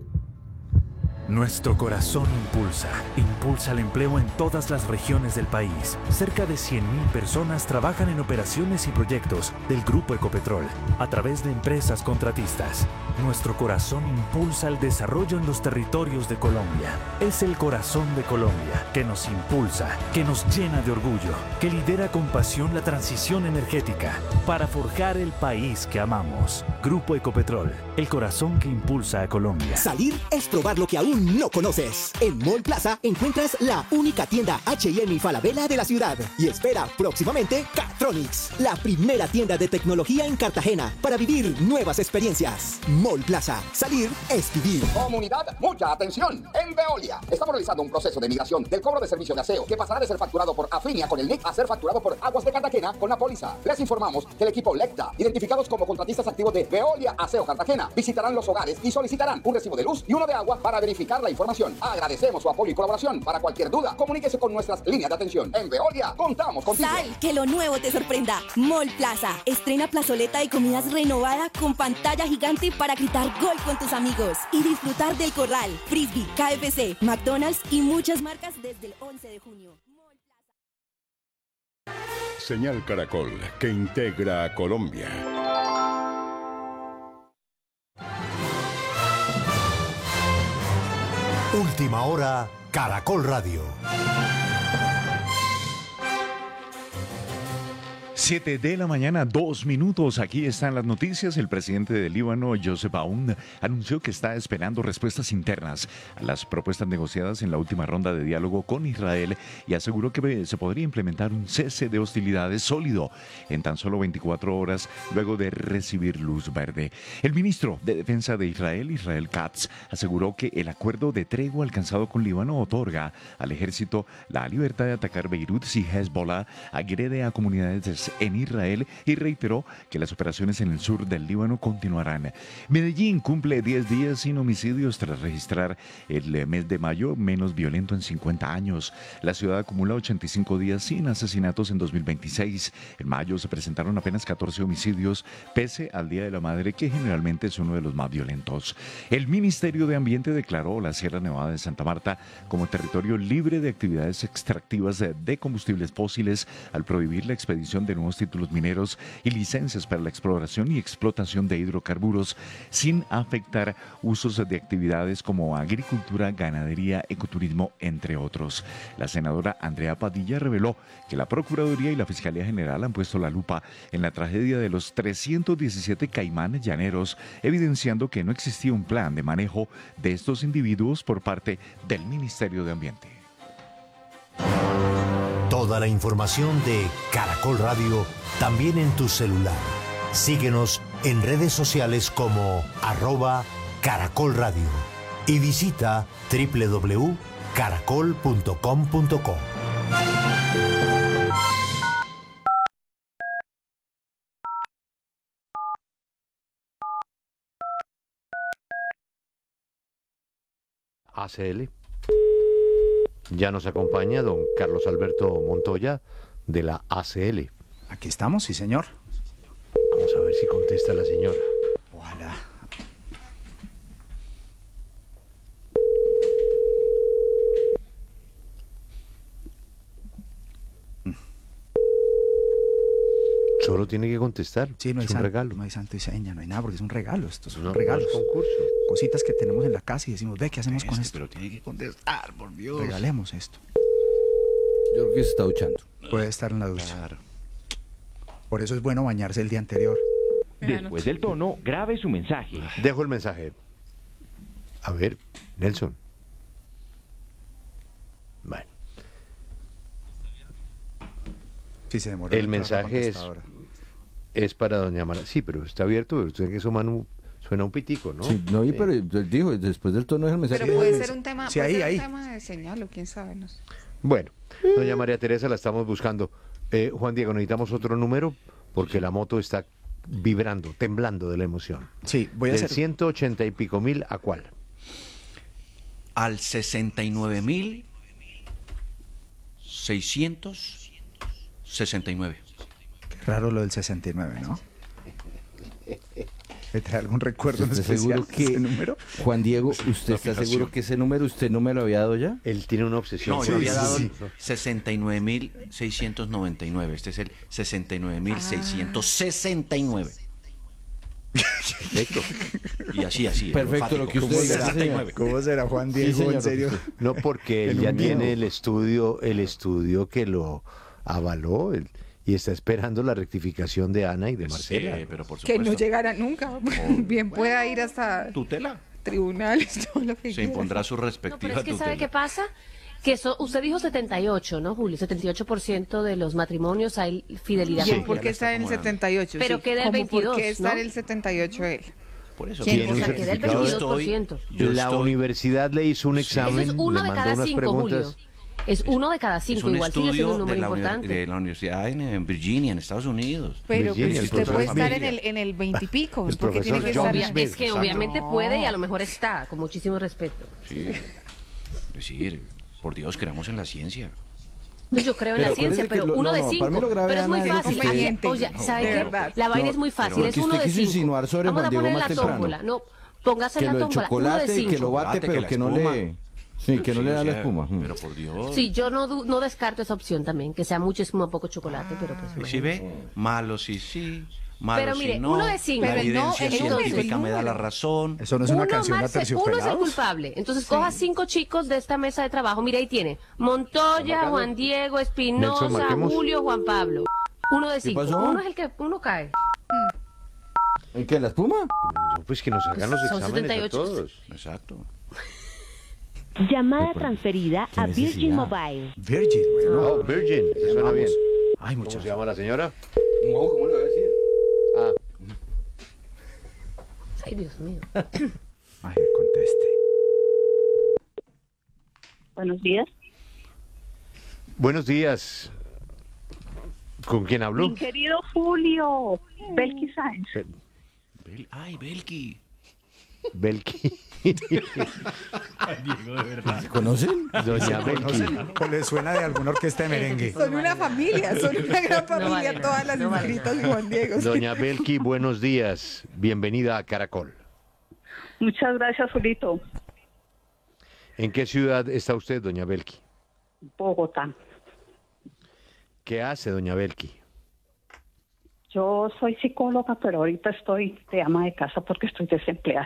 R: Nuestro corazón impulsa, impulsa el empleo en todas las regiones del país. Cerca de cien mil personas trabajan en operaciones y proyectos del Grupo Ecopetrol a través de empresas contratistas. Nuestro corazón impulsa el desarrollo en los territorios de Colombia. Es el corazón de Colombia que nos impulsa, que nos llena de orgullo, que lidera con pasión la transición energética para forjar el país que amamos. Grupo Ecopetrol, el corazón que impulsa a Colombia.
P: Salir es probar lo que aún no conoces. En Mall Plaza encuentras la única tienda H y M y Falabella de la ciudad. Y espera próximamente Catronics, la primera tienda de tecnología en Cartagena para vivir nuevas experiencias. Mall Plaza. Salir es vivir.
S: Comunidad, mucha atención. En Veolia estamos realizando un proceso de migración del cobro de servicio de aseo que pasará de ser facturado por Afinia con el N I C a ser facturado por Aguas de Cartagena con la póliza. Les informamos que el equipo Lecta, identificados como contratistas activos de Veolia Aseo Cartagena, visitarán los hogares y solicitarán un recibo de luz y uno de agua para verificar la información. Agradecemos su apoyo y colaboración. Para cualquier duda, comuníquese con nuestras líneas de atención. En Veolia, contamos contigo.
T: Sal, que lo nuevo te sorprenda. Mall Plaza estrena plazoleta de comidas renovada con pantalla gigante para gritar gol con tus amigos y disfrutar del Corral, Frisbee, K F C, McDonald's y muchas marcas desde el once de junio.
M: Señal Caracol, que integra a Colombia.
U: Última hora, Caracol Radio.
V: Siete de la mañana, dos minutos. Aquí están las noticias. El presidente del Líbano, Joseph Aoun, anunció que está esperando respuestas internas a las propuestas negociadas en la última ronda de diálogo con Israel y aseguró que se podría implementar un cese de hostilidades sólido en tan solo veinticuatro horas luego de recibir luz verde. El ministro de Defensa de Israel, Israel Katz, aseguró que el acuerdo de tregua alcanzado con Líbano otorga al ejército la libertad de atacar Beirut si Hezbollah agrede a comunidades en Israel y reiteró que las operaciones en el sur del Líbano continuarán. Medellín cumple diez días sin homicidios tras registrar el mes de mayo menos violento en cincuenta años. La ciudad acumula ochenta y cinco días sin asesinatos en dos mil veintiséis. En mayo se presentaron apenas catorce homicidios, pese al Día de la Madre, que generalmente es uno de los más violentos. El Ministerio de Ambiente declaró la Sierra Nevada de Santa Marta como territorio libre de actividades extractivas de combustibles fósiles al prohibir la expedición de nuevos títulos mineros y licencias para la exploración y explotación de hidrocarburos sin afectar usos de actividades como agricultura, ganadería, ecoturismo, entre otros. La senadora Andrea Padilla reveló que la Procuraduría y la Fiscalía General han puesto la lupa en la tragedia de los trescientos diecisiete caimanes llaneros, evidenciando que no existía un plan de manejo de estos individuos por parte del Ministerio de Ambiente.
U: Toda la información de Caracol Radio también en tu celular. Síguenos en redes sociales como arroba Caracol Radio y visita doble u doble u doble u punto caracol punto com punto co.
A: A C L. Ya nos acompaña don Carlos Alberto Montoya de la A C L.
D: Aquí estamos, sí señor.
A: Vamos a ver si contesta la señora.
D: Ojalá.
A: Solo tiene que contestar.
D: Sí, no hay
A: es un
D: santo,
A: regalo.
D: No hay santo y seña, no hay nada, porque es un regalo. Estos son
A: No,
D: regalos.
A: no es concurso.
D: Cositas que tenemos en la casa y decimos, ve, ¿qué hacemos con
F: Este,
D: esto?
F: Pero tiene que contestar, por Dios.
D: Regalemos esto.
H: Yo creo que se está duchando.
D: Puede estar en la ducha.
F: Claro.
D: Por eso es bueno bañarse el día anterior.
K: Después del tono, grabe su mensaje.
A: Dejo el mensaje. A ver, Nelson. Bueno.
D: Sí, se demora.
A: El mensaje es, es para doña Mara. Sí, pero está abierto, pero usted que eso manu, suena un pitico, ¿no?
H: Sí, no, y
A: Sí.
H: pero él dijo, después del tono es el mensaje.
W: Pero puede ser un tema,
D: Sí,
W: puede
D: ahí,
W: ser
D: ahí.
W: un tema de señal o quién sabe, no sé.
A: Bueno, doña María Teresa la estamos buscando. Eh, Juan Diego, necesitamos otro número porque la moto está vibrando, temblando de la emoción.
D: Sí, voy a
A: Del
D: hacer...
A: ciento ochenta y pico mil, ¿a cuál?
F: Al sesenta y nueve mil seiscientos sesenta y nueve.
D: Qué raro lo del sesenta y nueve, ¿no? ¿Le trae algún recuerdo en
H: ¿Estás
D: especial
H: seguro que,
D: ese número?
H: Juan Diego, usted está seguro que ese número usted no me lo había dado ya?
A: Él tiene una obsesión.
F: No,
D: Sí,
F: yo había
D: sí,
F: dado
D: sí.
F: el sesenta y nueve mil seiscientos noventa y nueve. Este es el sesenta y nueve mil seiscientos sesenta y nueve.
A: Perfecto.
F: Y así, así.
H: Perfecto, lo que usted
D: ¿Cómo
H: diga,
D: será,
H: sí, señor.
D: ¿Cómo será Juan
H: Sí,
D: Diego,
H: señor,
D: en serio?
A: No, porque él
D: En
A: ya
D: un
A: tiene
D: video.
A: el estudio, el estudio que lo avaló el- y está esperando la rectificación de Ana y de Marcela.
F: Sí, pero por
W: Que
F: supuesto.
W: no llegara nunca. Bien pueda ir hasta
F: Tutela.
W: tribunales, todo lo que
F: Se
W: quiera.
F: impondrá su
X: No, pero
F: respectiva
X: es que ¿sabe
F: tutela.
X: qué pasa? Que eso, usted dijo setenta y ocho, ¿no, Julio? setenta y ocho por ciento de los matrimonios hay fidelidad.
W: ¿Y él
X: con-
W: por qué está en el setenta y ocho?
X: Pero
W: Sí,
X: queda el
W: ¿cómo
X: veintidós,
W: ¿Por qué está
X: ¿no?
W: en el setenta y ocho él?
F: Por eso.
X: ¿Quién?
A: Tiene un
X: O sea, queda el
A: certificado.
X: veintidós por ciento.
F: Yo
A: La
F: estoy-
A: universidad le hizo un
X: Eso
A: examen,
X: es uno
A: le
X: de
A: mandó
X: cada
A: unas
X: cinco,
A: preguntas.
X: Julio. Es uno de cada
F: Es
X: cinco.
F: un
X: Igual sigue siendo un
F: estudio
X: número
F: de la, uni-
X: importante.
F: de la universidad en, en Virginia, en Estados Unidos.
W: Pero,
A: Virginia,
W: pero
A: el
W: usted
A: profesor
W: puede estar en
A: Familia.
W: el, en el veintipico.
A: El
W: ¿Por qué tiene
A: profesor
W: que
A: John
W: estar
X: Obvia-
A: Smith,
X: es que
A: exacto.
X: obviamente
W: No.
X: puede y a lo mejor está, con muchísimo respeto.
F: Sí. Es decir, por Dios, creamos en la ciencia.
X: No, yo creo en
H: Pero
X: la ciencia,
H: acuérdese que
X: pero
H: lo-
X: uno
H: no,
X: de
H: no,
X: cinco.
H: para mí lo grave,
X: Pero es muy
H: Ana, es
X: fácil.
H: que usted-
X: Aquí- oye, ¿sabe
W: de
X: qué?
W: verdad.
X: La vaina
H: No,
X: es muy fácil.
H: pero
X: Es
H: que
X: uno
H: usted
X: de
H: quiso
X: cinco.
H: insinuar sobre
X: Vamos
H: Juan
X: a
H: Diego
X: poner
H: más
X: la
H: temprano.
X: tómbola. No, póngase
H: Que
X: la
H: lo del
X: tómbola. Uno de
H: chocolate, que lo
X: cinco.
H: bate,
F: Chocolate,
H: pero
F: que
H: que
F: la
H: no
F: espuma.
H: le... Sí, que no
F: Sí,
H: le
F: o
H: da la
F: sea,
H: espuma. Mm.
F: Pero por Dios.
X: Sí, yo no, du- no descarto esa opción también, que sea mucha espuma, poco chocolate, pero pues...
F: ¿Sí ve? Malo sí, sí. Malo
X: Pero
F: sí,
X: mire,
F: no.
X: uno de cinco.
F: La
X: Pero no,
F: evidencia
X: el número,
F: científica
X: el
F: me da la
X: número.
F: razón.
D: Eso no es una
X: Uno
D: canción de
X: más- uno es el
D: Aterciopelados.
X: culpable. Entonces coja cinco chicos de esta mesa de trabajo. Mira, ahí tiene Montoya, Juan Diego,
A: Nelson,
X: Espinosa,
A: marquemos.
X: Julio, Juan Pablo. Uno de
H: ¿Qué
X: cinco.
H: pasó?
X: Uno es el que uno cae.
H: ¿En qué? ¿La espuma?
A: No, pues que nos hagan los
X: Son
A: exámenes
X: setenta y
A: a
X: ocho.
A: todos.
F: Exacto.
Y: Llamada transferida
H: ¿Qué
Y: a Virgin
H: necesidad?
Y: Mobile.
D: Virgin, bueno.
A: Oh, Virgin, suena bien.
D: Ay,
A: ¿Cómo
D: muchas
A: se llama la señora?
H: No, ¿cómo le voy a decir?
A: Ah,
X: Ay, Dios mío.
D: Ay, conteste.
Y: Buenos días.
A: buenos días. ¿Con quién habló?
B: Mi querido Julio, Belki Sáenz.
A: Bel-
F: Bel- Ay, Belki.
A: Belki.
F: Diego, de verdad.
H: ¿Se conocen?
A: Doña Belki.
D: ¿O le suena de alguna orquesta de merengue?
W: Son una familia, son una gran familia,
X: vale, no,
W: todas las
X: no vale,
W: inscritas de Juan Diego. sí.
A: Doña Belki, buenos días. Bienvenida a Caracol.
B: Muchas gracias, Julito.
A: ¿En qué ciudad está usted, doña Belki?
B: Bogotá.
A: ¿Qué hace, doña Belki?
B: Yo soy psicóloga, pero ahorita estoy de ama de casa porque estoy desempleada.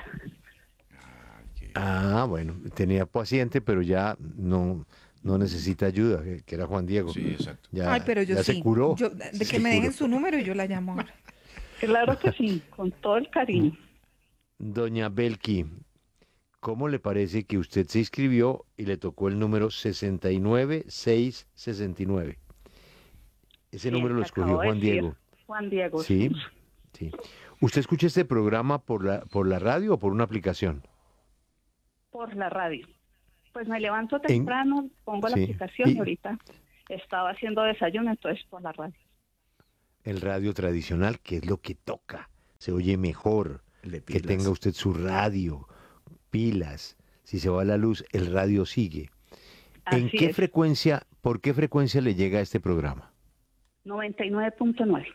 A: Ah, bueno, tenía paciente, pero ya no, no necesita ayuda, que, que era Juan Diego.
F: Sí, exacto.
A: Ya,
W: Ay, pero yo
A: ya
W: sí.
A: se curó.
W: Yo- de que
A: Se
W: me dejen
A: curó.
W: su número y yo la llamo ahora.
B: Claro que sí, con todo el cariño.
A: Doña Belki, ¿cómo le parece que usted se inscribió y le tocó el número sesenta y nueve seiscientos sesenta y nueve? Ese
B: Bien,
A: número lo
B: te
A: escogió
B: acabo de
A: Juan
B: decir.
A: Diego.
B: Juan Diego.
A: Sí, sí. ¿Usted escucha este programa por la, por la radio o por una aplicación?
B: Por la radio. Pues me levanto temprano, pongo la
A: Sí.
B: aplicación
A: Y-
B: y ahorita estaba haciendo desayuno, entonces por la radio.
A: El radio tradicional, que es lo que toca. Se oye mejor.
D: Le
A: Que
D: pilas.
A: tenga usted su radio, pilas. Si se va la luz, el radio sigue. ¿En
B: Así
A: qué
B: es.
A: frecuencia, por qué frecuencia le llega este programa?
B: noventa y nueve punto nueve.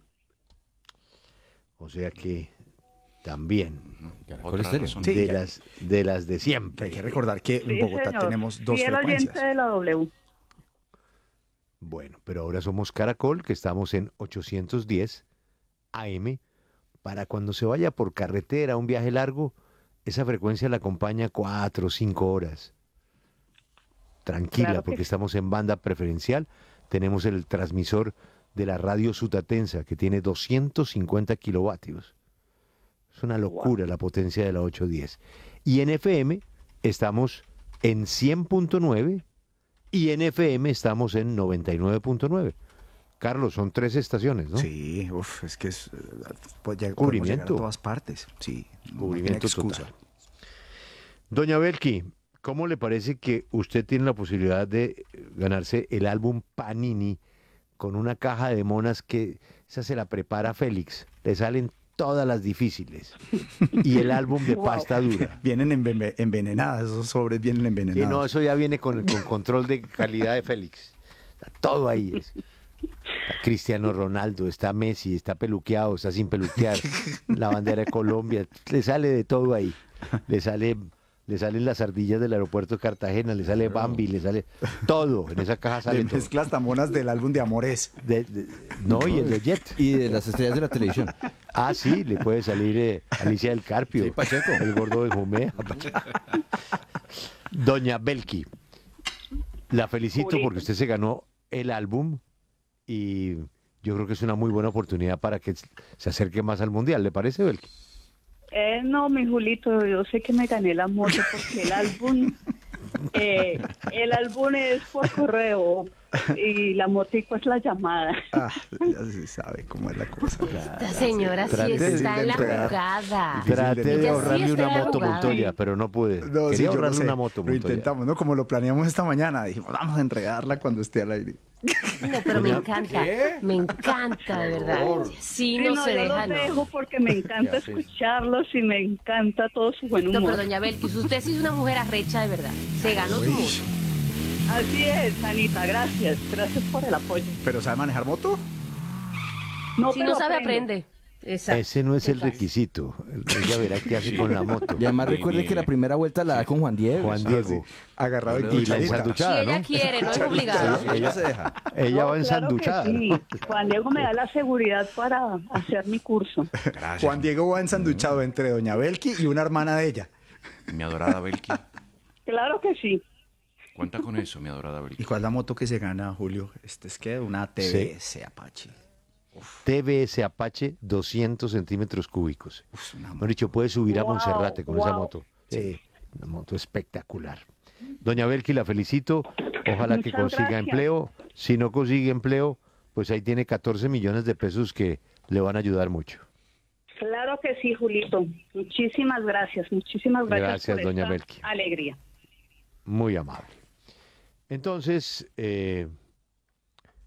A: O sea que también
F: Otra
H: Estéreo.
F: razón.
D: Sí,
A: de
D: ya.
A: las de las de siempre.
D: Hay que recordar que en
B: Sí,
D: Bogotá
B: señor.
D: tenemos dos
B: Fiel
D: frecuencias.
B: oyente de la W.
A: Bueno, pero ahora somos Caracol, que estamos en ochocientos diez A M, para cuando se vaya por carretera, un viaje largo, esa frecuencia la acompaña cuatro o cinco horas. Tranquila,
B: Claro que
A: porque
B: sí.
A: estamos en banda preferencial. Tenemos el transmisor de la radio Sutatensa, que tiene doscientos cincuenta kilovatios. Es una locura la potencia de la ochocientos diez. Y en F M estamos en cien punto nueve y en F M estamos en noventa y nueve punto nueve. Carlos, son tres estaciones, ¿no?
D: Sí, uf, es que es, eh, pues ya podemos
A: Cubrimiento.
D: llegar a todas partes. Sí, no tiene
A: Cubrimiento
D: excusa.
A: total. Doña Belki, ¿cómo le parece que usted tiene la posibilidad de ganarse el álbum Panini con una caja de monas que esa se la prepara Félix? Le salen todas las difíciles. Y el álbum de
B: Wow.
A: pasta dura.
D: Vienen enven- envenenadas, esos sobres vienen
A: Sí,
D: envenenados.
A: no, eso ya viene con, con control de calidad de Félix. Está todo ahí. es. Está Cristiano Ronaldo, está Messi, está peluqueado, está sin peluquear, la bandera de Colombia, le sale de todo ahí. Le sale, le salen las ardillas del aeropuerto de Cartagena, le sale Bambi, le sale todo. En esa caja sale
D: Le
A: todo.
D: mezclas tamonas del álbum de Amores.
A: De- de- no, y el de Jet.
H: Y de las estrellas de la televisión.
A: Ah, sí, le puede salir eh, Alicia del Carpio,
H: Sí, Pacheco.
A: el gordo de Jumea. Doña Belki, la felicito
B: Julito.
A: porque usted se ganó el álbum y yo creo que es una muy buena oportunidad para que se acerque más al Mundial. ¿Le parece, Belki?
B: Eh, no, mi Julito, yo sé que me gané la moto porque el álbum, eh, el álbum es por correo y la motico es la llamada.
D: Ah, ya se sabe cómo es la cosa.
X: Esta señora sí
A: Trate de
X: está en la
D: entregar.
X: jugada.
A: Traté de
X: Ella sí
A: ahorrarle
X: está
A: una
X: en la
A: moto
X: jugada.
A: Montoya, pero no pude.
D: No, sí,
A: Quería
D: yo lo
A: ahorrarle
D: sé.
A: una moto
D: Lo
A: Montoya.
D: intentamos, ¿no? Como lo planeamos esta mañana. Dijimos, vamos a entregarla cuando esté al aire.
X: No, pero me
A: Doña-
X: encanta. Me encanta, de verdad. Sí,
B: Sí,
X: no,
B: no,
X: se
B: yo
X: deja,
B: los
X: no.
B: dejo porque me encanta
A: Ya, sí.
B: escucharlos y me encanta todo su buen
X: No,
B: humor.
X: pero doña Belkis, usted sí es una mujer arrecha de verdad. Se ganó su moto.
B: Así es, Anita, gracias. Gracias por el apoyo.
D: ¿Pero sabe manejar moto?
B: No,
X: Si
B: pero
X: no sabe,
B: aprendo.
X: aprende. Exacto.
A: Ese no es el
X: Exacto.
A: requisito. Ella verá qué hace con la moto.
H: Y además recuerde que la primera vuelta la da con Juan Diego.
A: Juan Diego.
D: Agarrado
A: Y
D: en
A: la
D: cucharita.
X: Si
A: ensanduchada,
X: ella
A: ¿no?
X: quiere, no es obligado.
A: Ella, ella se deja. Ella
B: No,
A: va
B: claro que
A: ensanduchada.
B: sí.
A: ¿no?
B: Juan Diego me da la seguridad para hacer mi curso.
F: Gracias.
D: Juan Diego va ensanduchado entre doña Belki y una hermana de ella.
F: Mi adorada Belki.
B: Claro que sí.
F: Cuenta con eso, mi adorada Belki.
D: ¿Y cuál es la moto que se gana, Julio? Este es que una T V S Apache.
A: T V S Apache doscientos centímetros cúbicos.
D: Uf, una
A: Mejor dicho, puede subir a
B: Wow,
A: Monserrate con esa
B: wow.
A: moto. Sí, una moto espectacular. Doña Belki, la felicito. Ojalá que
B: Muchas
A: consiga
B: gracias.
A: empleo. Si no consigue empleo, pues ahí tiene catorce millones de pesos que le van a ayudar mucho.
B: Claro que sí, Julito. Muchísimas gracias, muchísimas gracias,
A: Gracias,
B: por
A: doña
B: esta
A: Belki.
B: alegría.
A: Muy amable. Entonces, eh,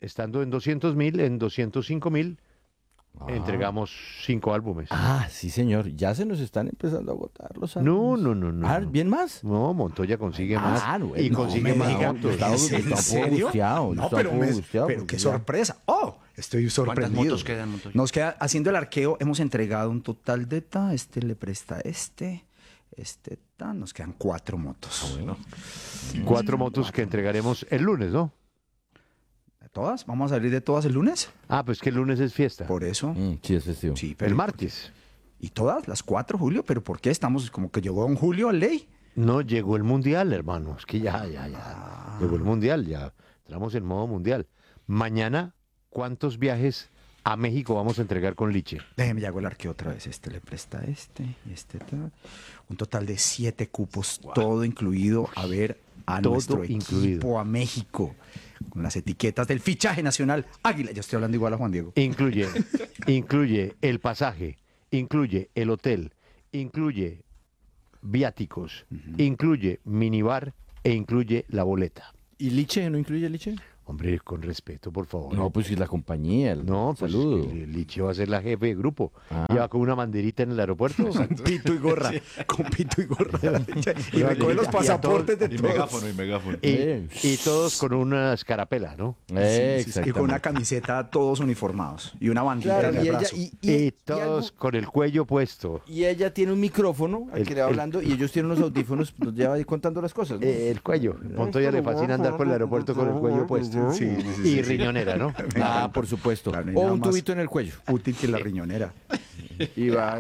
A: estando en doscientos mil, en doscientos cinco mil,
H: Ah.
A: entregamos cinco álbumes.
H: Ah, sí, señor. Ya se nos están empezando a agotar los
A: No,
H: álbumes.
A: no, no, no.
H: Ah,
A: no.
H: ¿bien más?
A: No, Montoya consigue más.
H: Ah, no,
A: y
H: no,
A: consigue
H: me
A: más
H: diga,
A: votos.
H: está- está un poco
D: serio?
H: angustiado,
D: No,
H: está
D: pero,
H: un poco
D: me-
H: angustiado,
D: pero
H: porque
D: qué
H: ya-
D: sorpresa. Oh, estoy sorprendido.
F: votos quedan, Montoya?
D: Nos queda, haciendo el arqueo, hemos entregado un total de ta, este le presta a este, este ta, nos quedan cuatro motos.
A: Cuatro motos que entregaremos el lunes, ¿no?
D: ¿Todas? ¿Vamos a salir de todas el lunes?
A: Ah, pues que el lunes es fiesta.
D: Por eso.
H: Mm, sí, es festivo.
D: Sí, pero
A: El martes.
D: ¿Y todas? ¿Las cuatro, Julio? ¿Pero por qué estamos como que llegó un Julio a ley?
A: No, llegó el mundial, hermano. Es que ya, ya, ya.
D: Ah.
A: Llegó el mundial, ya. Entramos en modo mundial. Mañana, ¿cuántos viajes a México vamos a entregar con Liche?
D: Déjeme, ya hago el arqueo otra vez. Este le presta a este y este tal. Un total de siete cupos, todo incluido, a ver a
A: Todo
D: nuestro
A: incluido.
D: equipo, a México, con las etiquetas del fichaje nacional Águila. Ya estoy hablando igual a Juan Diego.
A: Incluye, incluye el pasaje, incluye el hotel, incluye viáticos, incluye minibar e incluye la boleta.
H: ¿Y Liche? ¿No incluye Liche?
A: Hombre, con respeto, por favor.
H: No, pues si la compañía. El
A: No, pues
H: saludo.
A: que Liche va a ser la jefe de grupo.
H: Ah.
A: Lleva con una banderita en el aeropuerto.
D: Con pito y gorra. Con pito y gorra. y
A: Y
D: recoge los
A: a
D: pasaportes de
V: Y
D: todos.
V: megáfono, y megáfono.
A: Y, y todos con una escarapela, ¿no?
H: Eh,
D: Sí, sí, sí, y con una camiseta todos uniformados y una bandita
H: Claro,
D: en el
H: y ella,
D: brazo.
H: y,
A: Y,
H: y- y
A: todos
H: algo-
A: con el cuello puesto.
H: y ella tiene un micrófono al
A: El-
H: que le va
A: el-
H: hablando y ellos tienen unos audífonos, nos lleva ahí contando las cosas. ¿no?
A: Eh, el cuello. Montoya le fascina andar por el aeropuerto con el cuello puesto.
D: Sí, sí, sí,
A: y
D: sí.
A: riñonera, ¿no?
H: Ah, por supuesto.
D: Claro, no hay
H: O
D: nada
H: un
D: más
H: tubito en el cuello.
D: Útil que la riñonera.
H: Y va.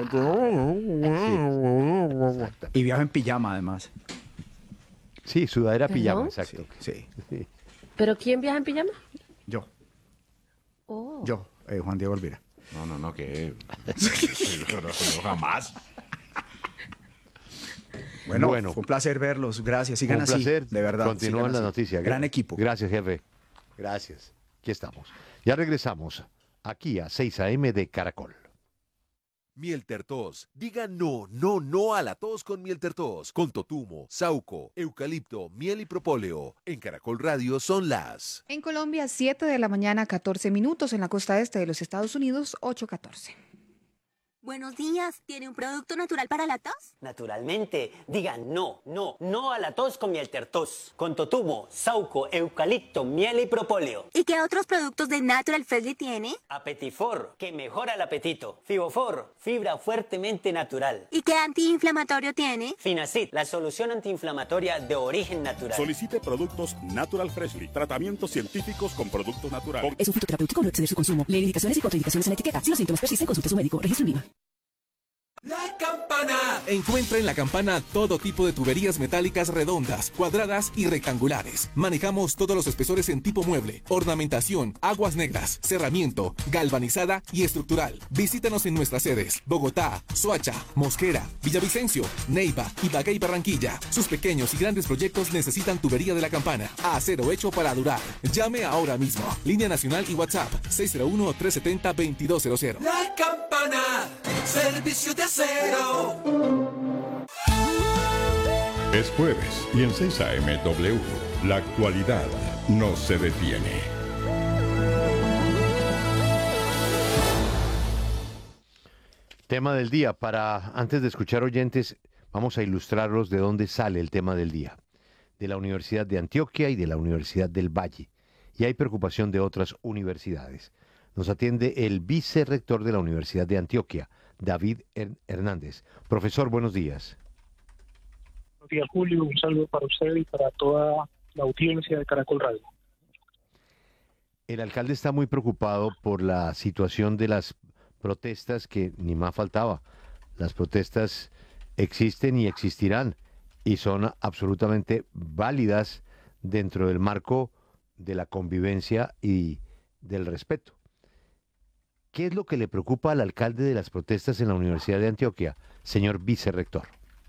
D: Y viaja en pijama, además.
A: Sí, sudadera
X: ¿Perdón?
A: pijama, exacto.
D: Sí,
A: Sí.
X: ¿Pero quién viaja en pijama?
D: yo,
X: Oh.
D: yo, eh, Juan Diego Olvera.
V: No, no, no, que. no, no, jamás.
D: Bueno,
A: Bueno.
D: fue un placer verlos. Gracias. Sigan
A: Un
D: así.
A: placer.
D: De verdad.
A: Continúan
D: sigan
A: las
D: así.
A: noticias.
D: Gran equipo.
A: Gracias, jefe. Gracias. Aquí estamos. Ya regresamos aquí a seis a eme de Caracol.
L: Mielter Tos. Diga no, no, no a la tos con Mielter Tos. Con totumo, sauco, eucalipto, miel y propóleo. En Caracol Radio son las...
W: En Colombia, siete de la mañana, catorce minutos. En la costa este de los Estados Unidos, ocho catorce.
C: Buenos días, ¿tiene un producto natural para la tos?
E: Naturalmente, diga no, no, no a la tos con Mielter Tos. Con totumo, sauco, eucalipto, miel y propóleo.
C: ¿Y qué otros productos de Natural Freshly tiene?
E: Apetifor, que mejora el apetito. Fibofor, fibra fuertemente natural.
C: ¿Y qué antiinflamatorio tiene?
E: Finacid, la solución antiinflamatoria de origen natural.
M: Solicite productos Natural Freshly. Tratamientos científicos con productos naturales.
T: Es un fitoterapéutico, no exceder su consumo. Lee indicaciones y contraindicaciones en la etiqueta. Si los síntomas persisten, consulte a su médico. Registro en viva.
G: La Campana. Encuentra en La Campana todo tipo de tuberías metálicas redondas, cuadradas y rectangulares. Manejamos todos los espesores en tipo mueble, ornamentación, aguas negras, cerramiento, galvanizada y estructural. Visítanos en nuestras sedes: Bogotá, Soacha, Mosquera, Villavicencio, Neiva, Ibagué y Barranquilla. Sus pequeños y grandes proyectos necesitan tubería de La Campana. Acero hecho para durar. Llame ahora mismo. Línea nacional y WhatsApp seis cero uno, tres siete cero, dos dos cero cero. La Campana. Servicio de acero.
M: Es jueves y en seis a eme W, la actualidad no se detiene.
A: Tema del día. Para, antes de escuchar oyentes, vamos a ilustrarlos de dónde sale el tema del día. De la Universidad de Antioquia y de la Universidad del Valle. Y hay preocupación de otras universidades. Nos atiende el vicerrector de la Universidad de Antioquia, David Hernández. Profesor, buenos días.
I: Buenos días, Julio. Un saludo para usted y para toda la audiencia de Caracol Radio.
A: El alcalde está muy preocupado por la situación de las protestas que ni más faltaba. Las protestas existen y existirán y son absolutamente válidas dentro del marco de la convivencia y del respeto. ¿Qué es lo que le preocupa al alcalde de las protestas en la Universidad de Antioquia, señor vicerrector?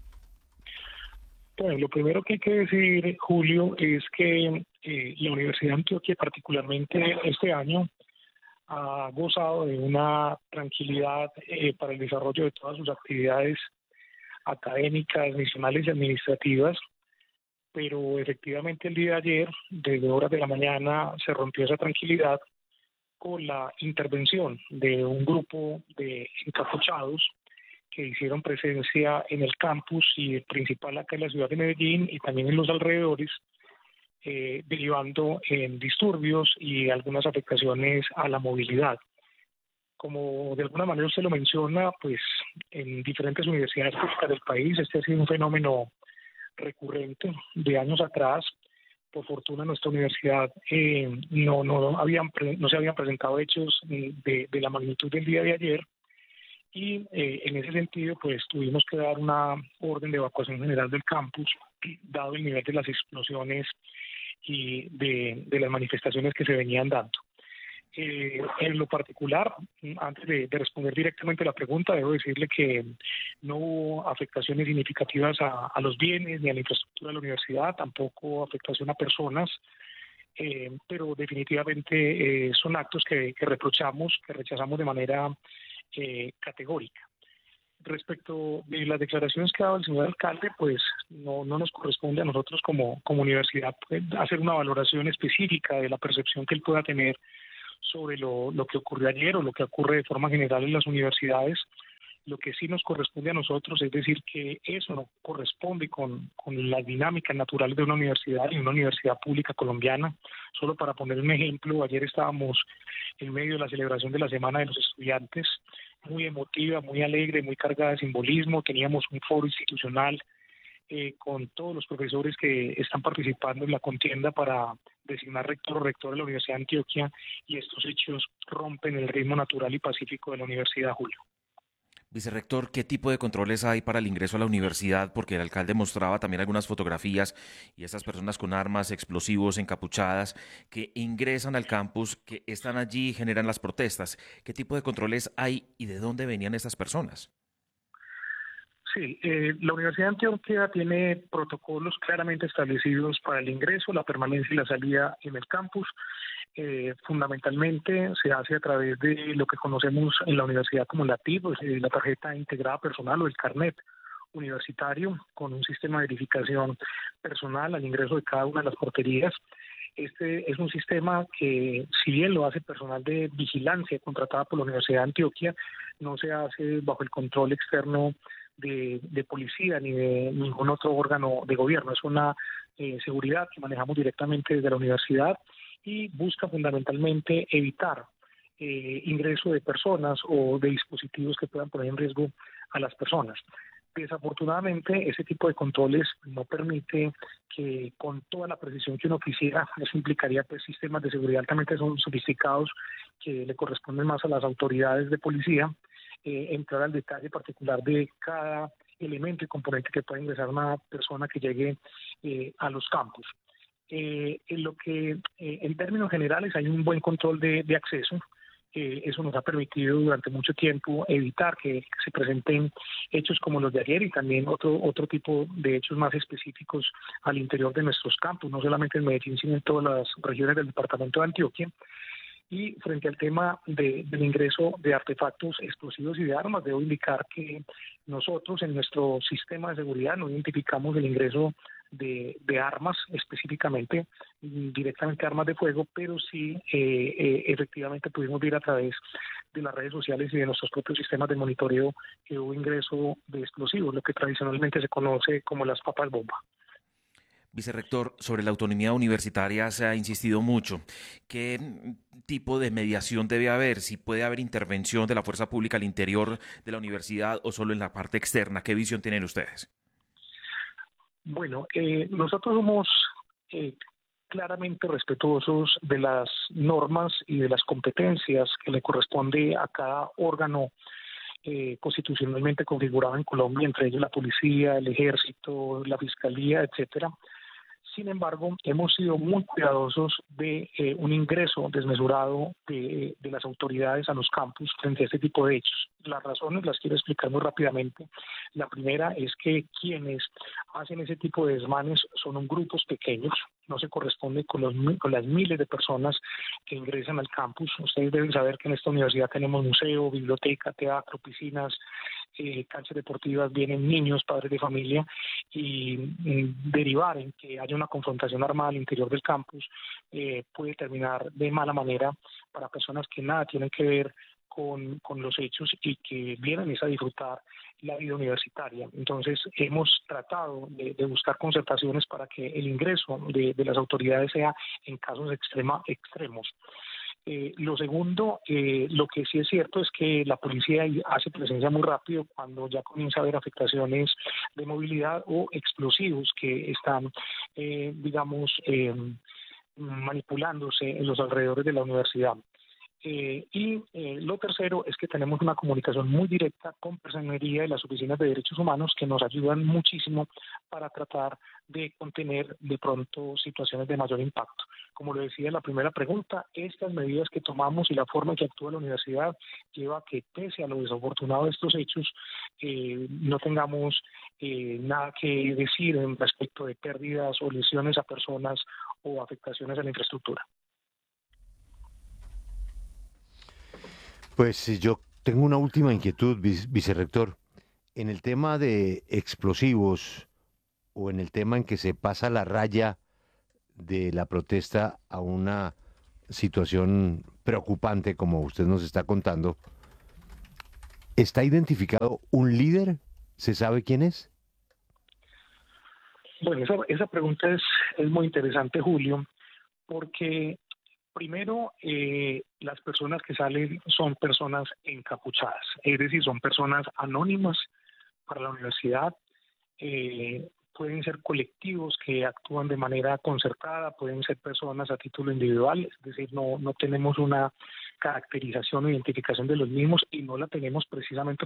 I: Bueno, lo primero que hay que decir, Julio, es que eh, la Universidad de Antioquia, particularmente este año, ha gozado de una tranquilidad eh, para el desarrollo de todas sus actividades académicas, misionales y administrativas, pero efectivamente el día de ayer, desde horas de la mañana, se rompió esa tranquilidad con la intervención de un grupo de encapuchados que hicieron presencia en el campus y el principal acá en la ciudad de Medellín y también en los alrededores, eh, derivando en disturbios y algunas afectaciones a la movilidad. Como de alguna manera usted lo menciona, pues en diferentes universidades públicas del país este ha sido un fenómeno recurrente de años atrás. Por fortuna en nuestra universidad eh, no, no, habían pre, no se habían presentado hechos de, de la magnitud del día de ayer y eh, en ese sentido pues tuvimos que dar una orden de evacuación general del campus dado el nivel de las explosiones y de, de las manifestaciones que se venían dando. Eh, en lo particular, antes de, de responder directamente a la pregunta, debo decirle que no hubo afectaciones significativas a, a los bienes ni a la infraestructura de la universidad, tampoco afectación a personas, eh, pero definitivamente eh, son actos que, que reprochamos, que rechazamos de manera eh, categórica. Respecto de las declaraciones que ha dado el señor alcalde, pues no, no nos corresponde a nosotros como, como universidad pues, hacer una valoración específica de la percepción que él pueda tener sobre lo, lo que ocurrió ayer o lo que ocurre de forma general en las universidades. Lo que sí nos corresponde a nosotros es decir que eso no corresponde con, con las dinámicas naturales de una universidad y una universidad pública colombiana. Solo para poner un ejemplo, ayer estábamos en medio de la celebración de la Semana de los Estudiantes, muy emotiva, muy alegre, muy cargada de simbolismo. Teníamos un foro institucional Eh, con todos los profesores que están participando en la contienda para designar rector o rector de la Universidad de Antioquia, y estos hechos rompen el ritmo natural y pacífico de la universidad, Julio.
F: Vicerrector, ¿qué tipo de controles hay para el ingreso a la universidad? Porque el alcalde mostraba también algunas fotografías y estas personas con armas, explosivos, encapuchadas, que ingresan al campus, que están allí y generan las protestas. ¿Qué tipo de controles hay y de dónde venían estas personas?
I: Sí, eh, la Universidad de Antioquia tiene protocolos claramente establecidos para el ingreso, la permanencia y la salida en el campus. Eh, fundamentalmente se hace a través de lo que conocemos en la universidad como la T I P, pues, eh, la tarjeta integrada personal o el carnet universitario, con un sistema de verificación personal al ingreso de cada una de las porterías. Este es un sistema que, si bien lo hace personal de vigilancia contratada por la Universidad de Antioquia, no se hace bajo el control externo de, de policía ni de ningún otro órgano de gobierno. Es una eh, seguridad que manejamos directamente desde la universidad y busca fundamentalmente evitar eh, ingreso de personas o de dispositivos que puedan poner en riesgo a las personas. Desafortunadamente, ese tipo de controles no permite que con toda la precisión que uno quisiera, eso implicaría pues sistemas de seguridad altamente son sofisticados que le corresponden más a las autoridades de policía, eh, entrar al detalle particular de cada elemento y componente que pueda ingresar una persona que llegue eh, a los campus. Eh, en lo que, eh, en términos generales, hay un buen control de, de acceso. Eh, eso nos ha permitido durante mucho tiempo evitar que se presenten hechos como los de ayer y también otro otro tipo de hechos más específicos al interior de nuestros campus, no solamente en Medellín, sino en todas las regiones del departamento de Antioquia. Y frente al tema de, del ingreso de artefactos explosivos y de armas, debo indicar que nosotros en nuestro sistema de seguridad no identificamos el ingreso de, de armas específicamente, directamente armas de fuego, pero sí eh, eh, efectivamente pudimos ver a través de las redes sociales y de nuestros propios sistemas de monitoreo que hubo ingreso de explosivos, lo que tradicionalmente se conoce como las papas bomba.
F: Vicerrector, sobre la autonomía universitaria se ha insistido mucho. ¿Qué tipo de mediación debe haber? Si puede haber intervención de la fuerza pública al interior de la universidad o solo en la parte externa. ¿Qué visión tienen ustedes?
I: Bueno, eh, nosotros somos eh, claramente respetuosos de las normas y de las competencias que le corresponde a cada órgano eh, constitucionalmente configurado en Colombia, entre ellos la policía, el ejército, la fiscalía, etcétera. Sin embargo, hemos sido muy cuidadosos de eh, un ingreso desmesurado de, de las autoridades a los campus frente a este tipo de hechos. Las razones las quiero explicar muy rápidamente. La primera es que quienes hacen ese tipo de desmanes son un grupos pequeños, no se corresponde con, los, con las miles de personas que ingresan al campus. Ustedes deben saber que en esta universidad tenemos museo, biblioteca, teatro, piscinas, eh, canchas deportivas vienen niños, padres de familia, y mm, derivar en que haya una confrontación armada al interior del campus eh, puede terminar de mala manera para personas que nada tienen que ver con, con los hechos y que vienen es a disfrutar la vida universitaria. Entonces hemos tratado de, de buscar concertaciones para que el ingreso de, de las autoridades sea en casos extrema, extremos. Eh, lo segundo, eh, lo que sí es cierto es que la policía hace presencia muy rápido cuando ya comienza a haber afectaciones de movilidad o explosivos que están, eh, digamos, eh, manipulándose en los alrededores de la universidad. Eh, y eh, lo tercero es que tenemos una comunicación muy directa con Personería y las oficinas de derechos humanos que nos ayudan muchísimo para tratar de contener de pronto situaciones de mayor impacto. Como lo decía en la primera pregunta, estas medidas que tomamos y la forma en que actúa la universidad lleva a que, pese a lo desafortunado de estos hechos, eh, no tengamos eh, nada que decir en respecto de pérdidas o lesiones a personas o afectaciones a la infraestructura.
A: Pues eh, yo tengo una última inquietud, vice- vicerrector. En el tema de explosivos o en el tema en que se pasa la raya de la protesta a una situación preocupante, como usted nos está contando, ¿está identificado un líder? ¿Se sabe quién es?
I: Bueno, esa, esa pregunta es, es muy interesante, Julio, porque primero, eh, las personas que salen son personas encapuchadas, es decir, son personas anónimas para la universidad, eh, pueden ser colectivos que actúan de manera concertada, pueden ser personas a título individual, es decir, no, no tenemos una caracterización o identificación de los mismos y no la tenemos precisamente